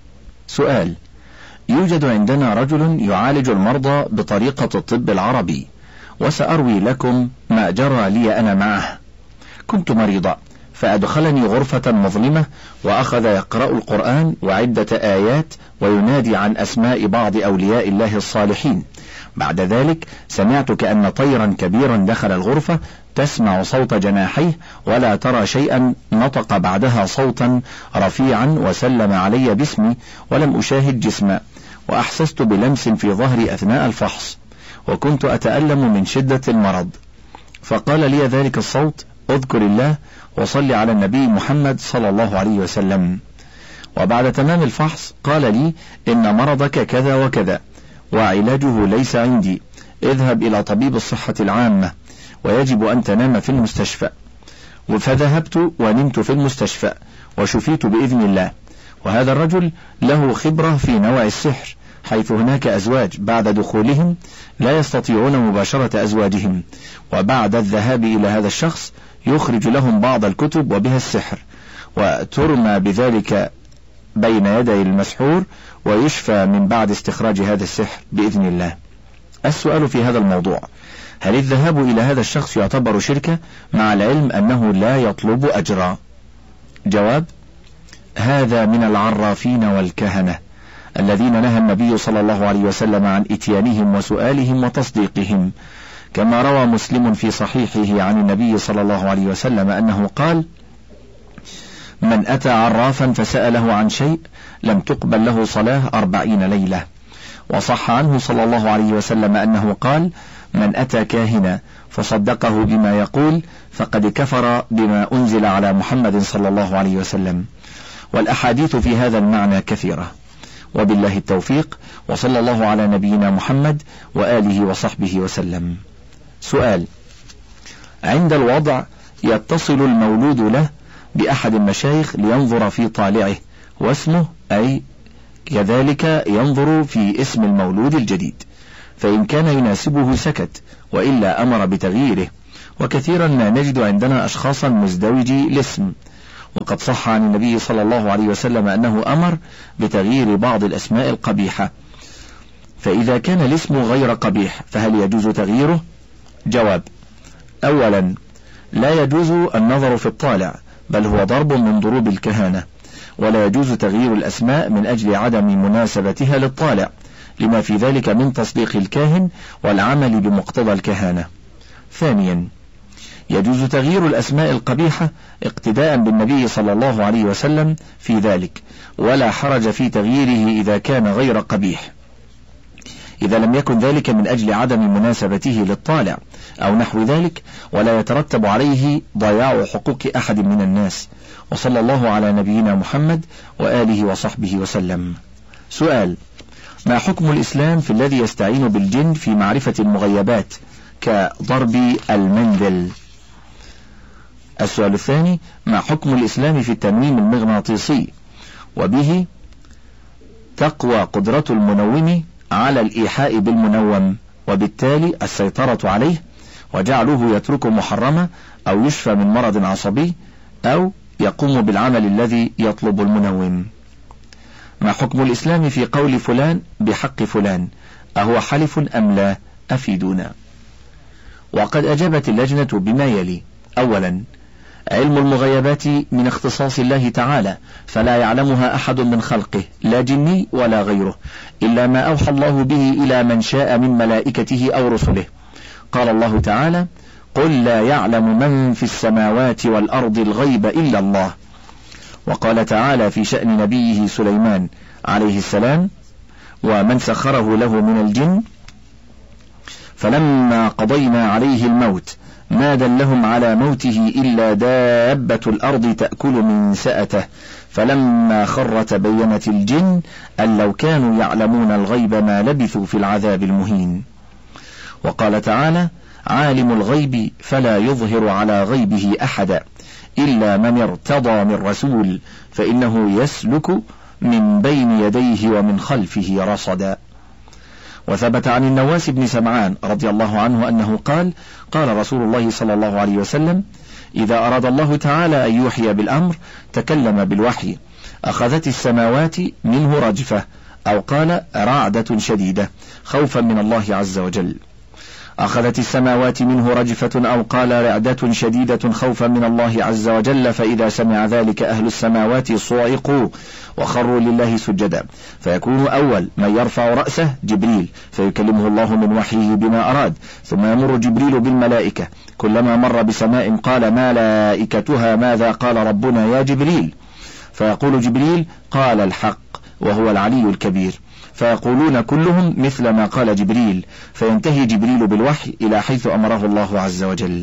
سؤال: يوجد عندنا رجل يعالج المرضى بطريقة الطب العربي، وسأروي لكم ما جرى لي أنا معه. كنت مريضا فأدخلني غرفة مظلمة وأخذ يقرأ القرآن وعدة آيات وينادي عن أسماء بعض أولياء الله الصالحين. بعد ذلك سمعت كأن طيرا كبيرا دخل الغرفة، تسمع صوت جناحيه ولا ترى شيئا، نطق بعدها صوتا رفيعا وسلم علي باسمي ولم أشاهد جسما، وأحسست بلمس في ظهري أثناء الفحص، وكنت أتألم من شدة المرض. فقال لي ذلك الصوت: اذكر الله وصل على النبي محمد صلى الله عليه وسلم. وبعد تمام الفحص قال لي: إن مرضك كذا وكذا وعلاجه ليس عندي، اذهب إلى طبيب الصحة العامة ويجب أن تنام في المستشفى. فذهبت ونمت في المستشفى وشفيت بإذن الله. وهذا الرجل له خبرة في نوع السحر، حيث هناك أزواج بعد دخولهم لا يستطيعون مباشرة أزواجهم، وبعد الذهاب إلى هذا الشخص يخرج لهم بعض الكتب وبها السحر، وترمى بذلك بين يدي المسحور ويشفى من بعد استخراج هذا السحر بإذن الله. السؤال في هذا الموضوع: هل الذهاب إلى هذا الشخص يعتبر شركة مع العلم أنه لا يطلب أجرا؟ جواب: هذا من العرافين والكهنة الذين نهى النبي صلى الله عليه وسلم عن إتيانهم وسؤالهم وتصديقهم، كما روى مسلم في صحيحه عن النبي صلى الله عليه وسلم أنه قال: من أتى عرافا فسأله عن شيء لم تقبل له صلاة أربعين ليلة. وصح عنه صلى الله عليه وسلم أنه قال: من أتى كاهنا فصدقه بما يقول فقد كفر بما أنزل على محمد صلى الله عليه وسلم. والأحاديث في هذا المعنى كثيرة. وبالله التوفيق، وصلى الله على نبينا محمد وآله وصحبه وسلم. سؤال: عند الوضع يتصل المولود له بأحد المشايخ لينظر في طالعه واسمه، أي كذلك ينظر في اسم المولود الجديد، فإن كان يناسبه سكت، وإلا أمر بتغييره. وكثيرا ما نجد عندنا أشخاصا مزدوجي الاسم، وقد صح عن النبي صلى الله عليه وسلم أنه أمر بتغيير بعض الأسماء القبيحة. فإذا كان الاسم غير قبيح فهل يجوز تغييره؟ جواب: أولا، لا يجوز النظر في الطالع، بل هو ضرب من ضروب الكهانة، ولا يجوز تغيير الأسماء من أجل عدم مناسبتها للطالع، لما في ذلك من تصديق الكاهن والعمل بمقتضى الكهانة. ثانيا، يجوز تغيير الأسماء القبيحة اقتداء بالنبي صلى الله عليه وسلم في ذلك، ولا حرج في تغييره إذا كان غير قبيح، إذا لم يكن ذلك من أجل عدم مناسبته للطالع أو نحو ذلك، ولا يترتب عليه ضياع حقوق أحد من الناس. وصلى الله على نبينا محمد وآله وصحبه وسلم. سؤال: ما حكم الإسلام في الذي يستعين بالجن في معرفة المغيبات كضرب المندل؟ السؤال الثاني: ما حكم الإسلام في التنويم المغناطيسي، وبه تقوى قدرة المنوم على الإيحاء بالمنوم، وبالتالي السيطرة عليه وجعله يترك محرمة أو يشفى من مرض عصبي أو يقوم بالعمل الذي يطلب المنوم؟ ما حكم الإسلام في قول فلان بحق فلان، أهو حلف أم لا؟ أفيدونا. وقد أجابت اللجنة بما يلي: أولا، علم المغيبات من اختصاص الله تعالى، فلا يعلمها أحد من خلقه، لا جني ولا غيره، إلا ما أوحى الله به إلى من شاء من ملائكته أو رسله. قال الله تعالى: قل لا يعلم من في السماوات والأرض الغيب إلا الله. وقال تعالى في شأن نبيه سليمان عليه السلام: ومن سخره له من الجن فلما قضينا عليه الموت ما دلهم على موته إلا دابة الأرض تأكل من سأته فلما خر تبينت الجن أن لو كانوا يعلمون الغيب ما لبثوا في العذاب المهين. وقال تعالى: عالم الغيب فلا يظهر على غيبه أحدا إلا من ارتضى من رسول فإنه يسلك من بين يديه ومن خلفه رصدا. وثبت عن النواس بن سمعان رضي الله عنه أنه قال: قال رسول الله صلى الله عليه وسلم: إذا أراد الله تعالى أن يوحي بالأمر تكلم بالوحي، أخذت السماوات منه رجفة، أو قال رعدة شديدة خوفا من الله عز وجل. أخذت السماوات منه رجفة أو قال رعدة شديدة خوفا من الله عز وجل، فإذا سمع ذلك أهل السماوات صعقوا وخروا لله سجدا، فيكون أول من يرفع رأسه جبريل فيكلمه الله من وحيه بما أراد، ثم يمر جبريل بالملائكة، كلما مر بسماء قال ملائكتها ماذا قال ربنا يا جبريل، فيقول جبريل قال الحق وهو العلي الكبير، فيقولون كلهم مثل ما قال جبريل، فينتهي جبريل بالوحي إلى حيث أمره الله عز وجل.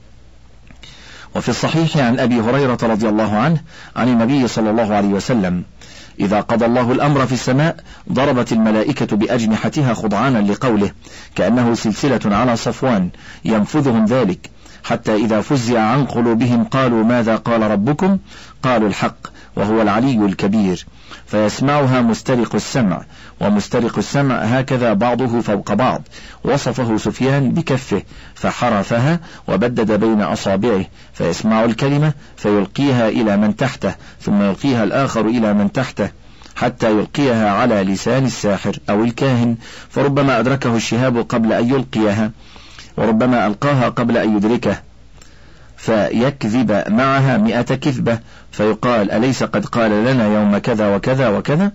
وفي الصحيح عن أبي هريرة رضي الله عنه عن النبي صلى الله عليه وسلم: إذا قضى الله الأمر في السماء ضربت الملائكة بأجنحتها خضعانا لقوله، كأنه سلسلة على صفوان ينفذهم ذلك، حتى إذا فزع عن قلوبهم قالوا ماذا قال ربكم؟ قالوا الحق وهو العلي الكبير، فيسمعها مسترق السمع، ومسترق السمع هكذا بعضه فوق بعض، وصفه سفيان بكفه فحرفها وبدد بين أصابعه، فيسمع الكلمة فيلقيها إلى من تحته، ثم يلقيها الآخر إلى من تحته، حتى يلقيها على لسان الساحر أو الكاهن، فربما أدركه الشهاب قبل أن يلقيها، وربما ألقاها قبل أن يدركه، فيكذب معها مئة كذبة، فيقال أليس قد قال لنا يوم كذا وكذا وكذا،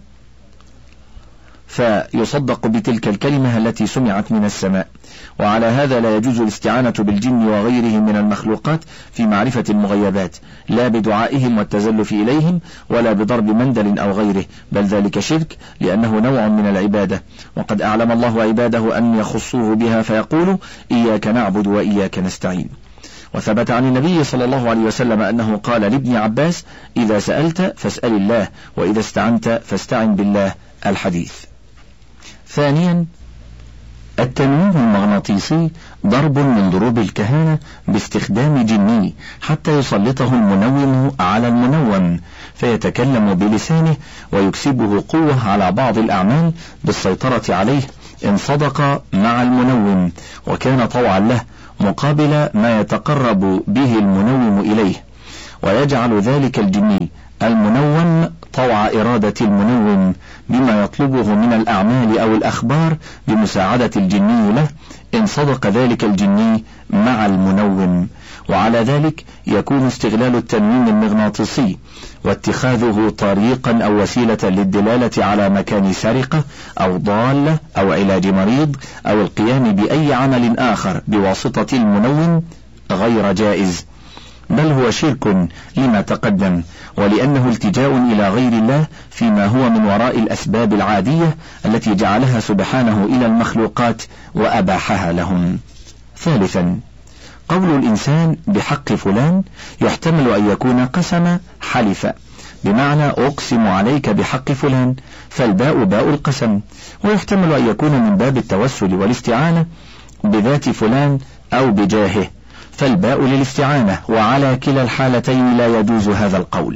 فيصدق بتلك الكلمة التي سمعت من السماء. وعلى هذا لا يجوز الاستعانة بالجن وغيره من المخلوقات في معرفة المغيبات، لا بدعائهم والتزلف إليهم ولا بضرب مندل أو غيره، بل ذلك شرك لأنه نوع من العبادة، وقد أعلم الله عباده أن يخصوه بها فيقول إياك نعبد وإياك نستعين. وثبت عن النبي صلى الله عليه وسلم أنه قال لابن عباس: إذا سألت فاسأل الله، وإذا استعنت فاستعن بالله. الحديث. ثانيا، التنويم المغناطيسي ضرب من ضروب الكهانة باستخدام جني حتى يسلطه المنوم على المنوم فيتكلم بلسانه ويكسبه قوة على بعض الأعمال بالسيطرة عليه إن صدق مع المنوم وكان طوعا له مقابل ما يتقرب به المنوم إليه، ويجعل ذلك الجني المنوم طوع إرادة المنوم بما يطلبه من الأعمال أو الأخبار بمساعدة الجني له إن صدق ذلك الجني مع المنوم. وعلى ذلك يكون استغلال التنويم المغناطيسي واتخاذه طريقا أو وسيلة للدلالة على مكان سرقة أو ضالة أو علاج مريض أو القيام بأي عمل آخر بواسطة المنوم غير جائز، بل هو شرك لما تقدم، ولأنه التجاء إلى غير الله فيما هو من وراء الأسباب العادية التي جعلها سبحانه إلى المخلوقات وأباحها لهم. ثالثا، قول الإنسان بحق فلان يحتمل أن يكون قسم حلف، بمعنى أقسم عليك بحق فلان، فالباء باء القسم، ويحتمل أن يكون من باب التوسل والاستعانة بذات فلان أو بجاهه، فالباء للاستعانة، وعلى كلا الحالتين لا يجوز هذا القول.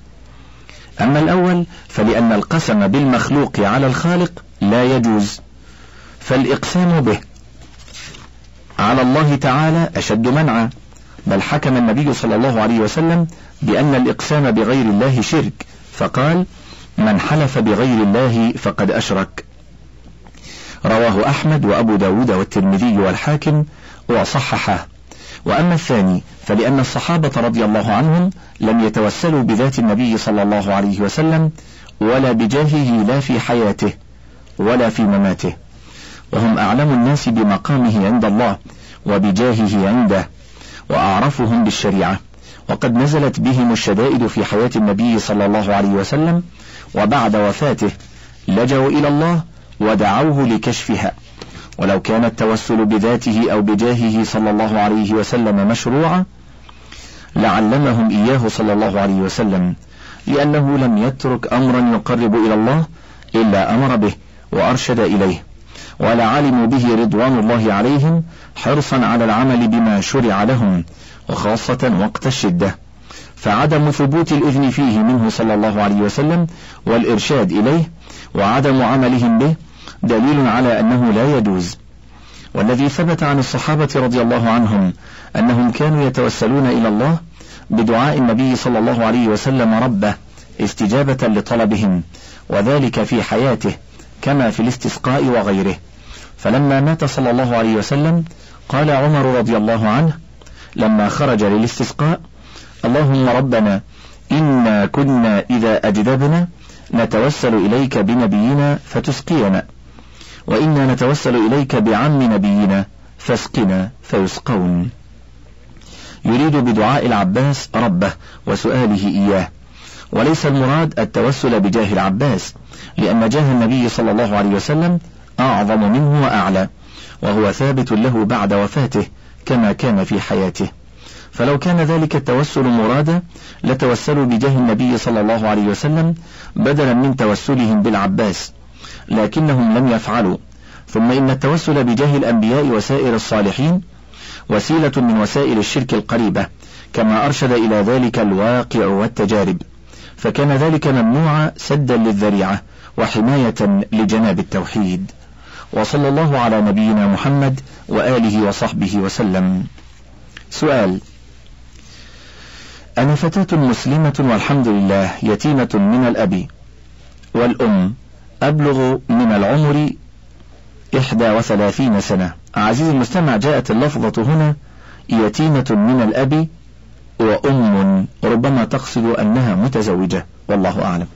أما الأول فلأن القسم بالمخلوق على الخالق لا يجوز، فالإقسام به على الله تعالى أشد منعا، بل حكم النبي صلى الله عليه وسلم بأن الإقسام بغير الله شرك، فقال: من حلف بغير الله فقد أشرك. رواه أحمد وأبو داود والترمذي والحاكم وصححه. وأما الثاني فلأن الصحابة رضي الله عنهم لم يتوسلوا بذات النبي صلى الله عليه وسلم ولا بجاهه لا في حياته ولا في مماته، وهم أعلم الناس بمقامه عند الله وبجاهه عنده وأعرفهم بالشريعة، وقد نزلت بهم الشدائد في حياة النبي صلى الله عليه وسلم، وبعد وفاته لجوا إلى الله ودعوه لكشفها. ولو كان التوسل بذاته أو بجاهه صلى الله عليه وسلم مشروعا لعلمهم إياه صلى الله عليه وسلم، لأنه لم يترك أمرا يقرب إلى الله إلا أمر به وأرشد إليه، ولعلموا به رضوان الله عليهم حرصا على العمل بما شرع لهم، وخاصة وقت الشدة، فعدم ثبوت الإذن فيه منه صلى الله عليه وسلم والإرشاد إليه وعدم عملهم به دليل على أنه لا يجوز. والذي ثبت عن الصحابة رضي الله عنهم أنهم كانوا يتوسلون إلى الله بدعاء النبي صلى الله عليه وسلم ربه استجابة لطلبهم، وذلك في حياته كما في الاستسقاء وغيره. فلما مات صلى الله عليه وسلم قال عمر رضي الله عنه لما خرج للاستسقاء: اللهم ربنا إنا كنا إذا أجدبنا نتوسل إليك بنبينا فتسقينا، وإنا نتوسل إليك بعم نبينا فاسقنا فيسقون. يريد بدعاء العباس ربه وسؤاله إياه، وليس المراد التوسل بجاه العباس، لأن جاه النبي صلى الله عليه وسلم أعظم منه وأعلى، وهو ثابت له بعد وفاته كما كان في حياته. فلو كان ذلك التوسل مرادا لتوسلوا بجاه النبي صلى الله عليه وسلم بدلا من توسلهم بالعباس، لكنهم لم يفعلوا. ثم إن التوسل بجاه الأنبياء وسائر الصالحين وسيلة من وسائل الشرك القريبة، كما أرشد إلى ذلك الواقع والتجارب، فكان ذلك ممنوعا سدا للذريعة وحماية لجناب التوحيد. وصلى الله على نبينا محمد وآله وصحبه وسلم. سؤال: أنا فتاة مسلمة والحمد لله يتيمة من الأب والأم، أبلغ من العمر إحدى وثلاثين سنة. عزيزي المستمع، جاءت اللفظة هنا يتيمة من الأب وأم، ربما تقصد أنها متزوجة، والله أعلم.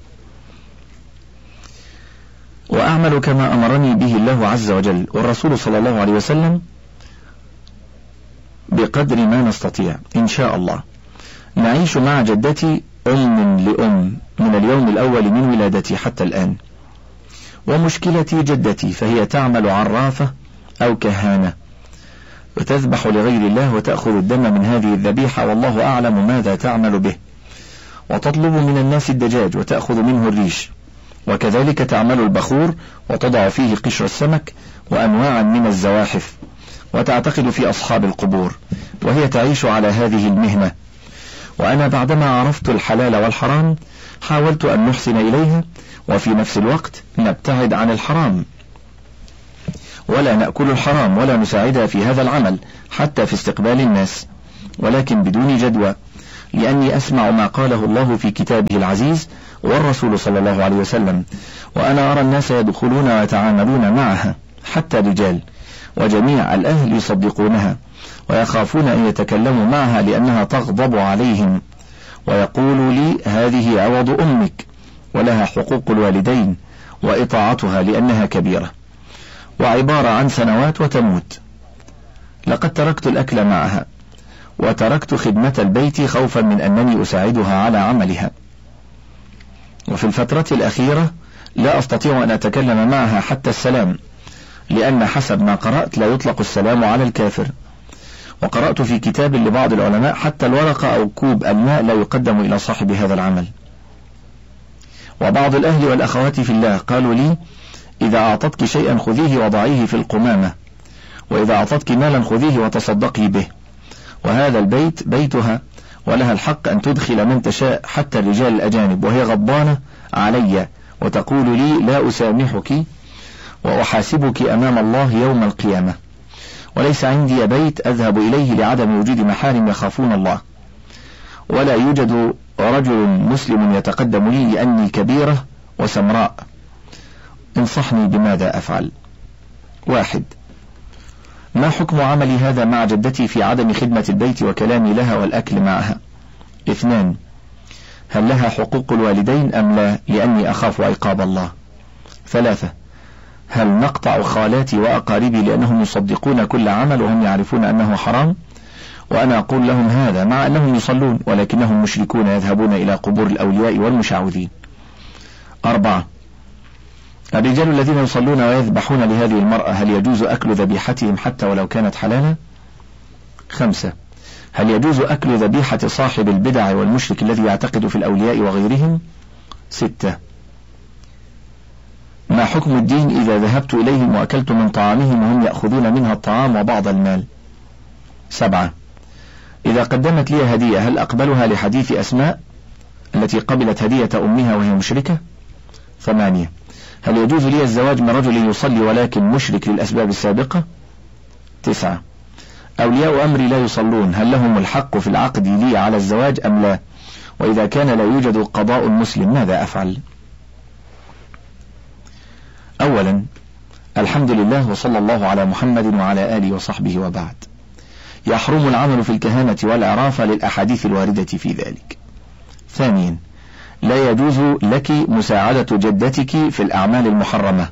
وأعمل كما أمرني به الله عز وجل والرسول صلى الله عليه وسلم بقدر ما نستطيع إن شاء الله. نعيش مع جدتي أم لأم من اليوم الأول من ولادتي حتى الآن. ومشكلتي جدتي فهي تعمل عرافة أو كهانة وتذبح لغير الله وتأخذ الدم من هذه الذبيحة، والله أعلم ماذا تعمل به، وتطلب من الناس الدجاج وتأخذ منه الريش، وكذلك تعمل البخور وتضع فيه قشر السمك وأنواعا من الزواحف، وتعتقد في أصحاب القبور، وهي تعيش على هذه المهنة. وأنا بعدما عرفت الحلال والحرام حاولت أن نحسن إليها وفي نفس الوقت نبتعد عن الحرام، ولا نأكل الحرام ولا نساعدها في هذا العمل حتى في استقبال الناس، ولكن بدون جدوى، لأني أسمع ما قاله الله في كتابه العزيز والرسول صلى الله عليه وسلم، وأنا أرى الناس يدخلون ويتعاملون معها حتى الرجال، وجميع الأهل يصدقونها ويخافون أن يتكلموا معها لأنها تغضب عليهم، ويقول لي هذه عوض أمك ولها حقوق الوالدين وإطاعتها لأنها كبيرة، وعبارة عن سنوات وتموت. لقد تركت الأكل معها وتركت خدمة البيت خوفا من أنني أساعدها على عملها، وفي الفترة الأخيرة لا أستطيع أن أتكلم معها حتى السلام، لأن حسب ما قرأت لا يطلق السلام على الكافر، وقرأت في كتاب لبعض العلماء حتى الورقة أو كوب الماء لا يقدم إلى صاحب هذا العمل. وبعض الأهل والأخوات في الله قالوا لي إذا أعطتك شيئا خذيه وضعيه في القمامة، وإذا أعطتك مالا خذيه وتصدقي به، وهذا البيت بيتها ولها الحق أن تدخل من تشاء حتى الرجال الأجانب، وهي غضبانة علي وتقول لي لا أسامحك وأحاسبك أمام الله يوم القيامة، وليس عندي بيت أذهب إليه لعدم وجود محارم يخافون الله، ولا يوجد رجل مسلم يتقدم لي لأني كبيرة وسمراء. انصحني بماذا أفعل؟ واحد، ما حكم عملي هذا مع جدتي في عدم خدمة البيت وكلامي لها والأكل معها؟ اثنان، هل لها حقوق الوالدين أم لا لأني أخاف عقاب الله؟ ثلاثة، هل نقطع خالاتي وأقاربي لأنهم يصدقون كل عمل وهم يعرفون أنه حرام، وأنا أقول لهم هذا مع أنهم يصلون ولكنهم مشركون يذهبون إلى قبور الأولياء والمشعوذين؟ أربعة، الرجال الذين يصلون ويذبحون لهذه المرأة هل يجوز أكل ذبيحتهم حتى ولو كانت حلالا؟ خمسة، هل يجوز أكل ذبيحة صاحب البدع والمشرك الذي يعتقد في الأولياء وغيرهم؟ ستة، ما حكم الدين إذا ذهبت إليهم وأكلت من طعامهم وهم يأخذون منها الطعام وبعض المال؟ سبعة، إذا قدمت لي هدية هل أقبلها لحديث أسماء التي قبلت هدية أمها وهي مشركة؟ ثمانية، هل يجوز لي الزواج من رجل يصلي ولكن مشرك للأسباب السابقة؟ تسعة، أولياء أمري لا يصلون هل لهم الحق في العقد لي على الزواج أم لا؟ وإذا كان لا يوجد قضاء مسلم ماذا أفعل؟ أولا، الحمد لله وصلى الله على محمد وعلى آله وصحبه وبعد. يحرم العمل في الكهانة والعرافة للأحاديث الواردة في ذلك. ثانيا، لا يجوز لك مساعدة جدتك في الأعمال المحرمة،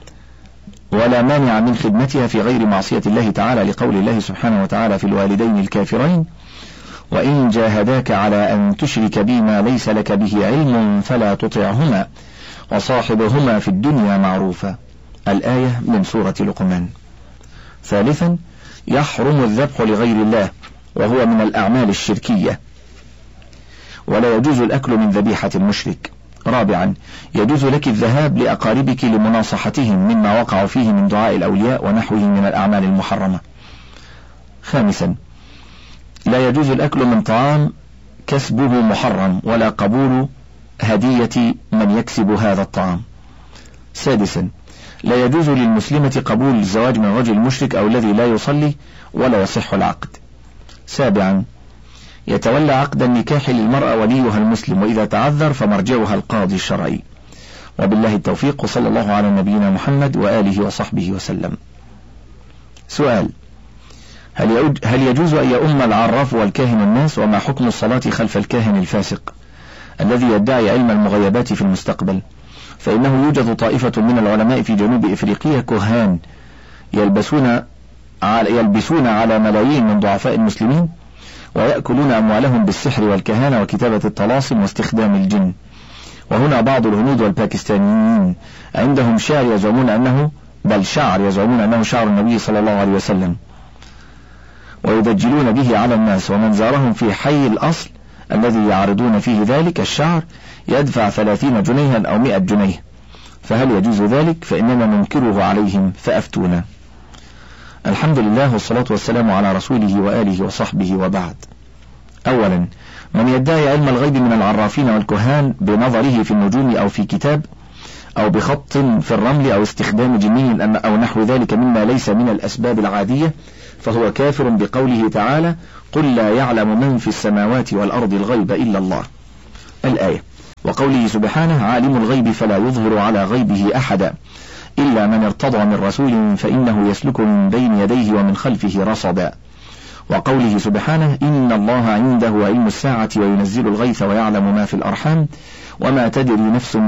ولا مانع من خدمتها في غير معصية الله تعالى، لقول الله سبحانه وتعالى في الوالدين الكافرين وإن جاهداك على أن تشرك بي ما ليس لك به علم فلا تطعهما وصاحبهما في الدنيا معروفا، الآية من سورة لقمان. ثالثا، يحرم الذبح لغير الله وهو من الأعمال الشركية، ولا يجوز الأكل من ذبيحة المشرك. رابعا، يجوز لك الذهاب لأقاربك لمناصحتهم مما وقعوا فيه من دعاء الأولياء ونحوه من الأعمال المحرمة. خامسا، لا يجوز الأكل من طعام كسبه محرم ولا قبول هدية من يكسب هذا الطعام. سادسا، لا يجوز للمسلمة قبول الزواج من رجل مشرك أو الذي لا يصلي ولا يصح العقد. سابعا، يتولى عقد النكاح للمرأة وليها المسلم، وإذا تعذر فمرجعها القاضي الشرعي. وبالله التوفيق، وصلى الله على نبينا محمد وآله وصحبه وسلم. سؤال، هل يجوز أن يؤم العراف والكاهن الناس؟ وما حكم الصلاة خلف الكاهن الفاسق الذي يدعي علم المغيبات في المستقبل؟ فإنه يوجد طائفة من العلماء في جنوب إفريقيا كهان يلبسون على, يلبسون على ملايين من ضعفاء المسلمين ويأكلون أموالهم بالسحر والكهانة وكتابة الطلاسم واستخدام الجن. وهنا بعض الهنود والباكستانيين عندهم شعر يزعمون أنه بل شعر يزعمون أنه شعر النبي صلى الله عليه وسلم، ويدجلون به على الناس، ومن زارهم في حي الأصل الذي يعرضون فيه ذلك الشعر يدفع ثلاثين جنيها أو مئة جنيه، فهل يجوز ذلك؟ فإننا ننكره عليهم فأفتونا. الحمد لله والصلاة والسلام على رسوله وآله وصحبه وبعد. أولا، من يدعي علم الغيب من العرافين والكهان بنظره في النجوم أو في كتاب أو بخط في الرمل أو استخدام جني أو نحو ذلك مما ليس من الأسباب العادية، فهو كافر بقوله تعالى: قل لا يعلم من في السماوات والأرض الغيب إلا الله، الآية. وقوله سبحانه: عالم الغيب فلا يظهر على غيبه أحدا إلا من ارتضى من رسول فإنه يسلك من بين يديه ومن خلفه رصدا. وقوله سبحانه: إن الله عنده علم الساعة وينزل الغيث ويعلم ما في الأرحام وما تدري نفس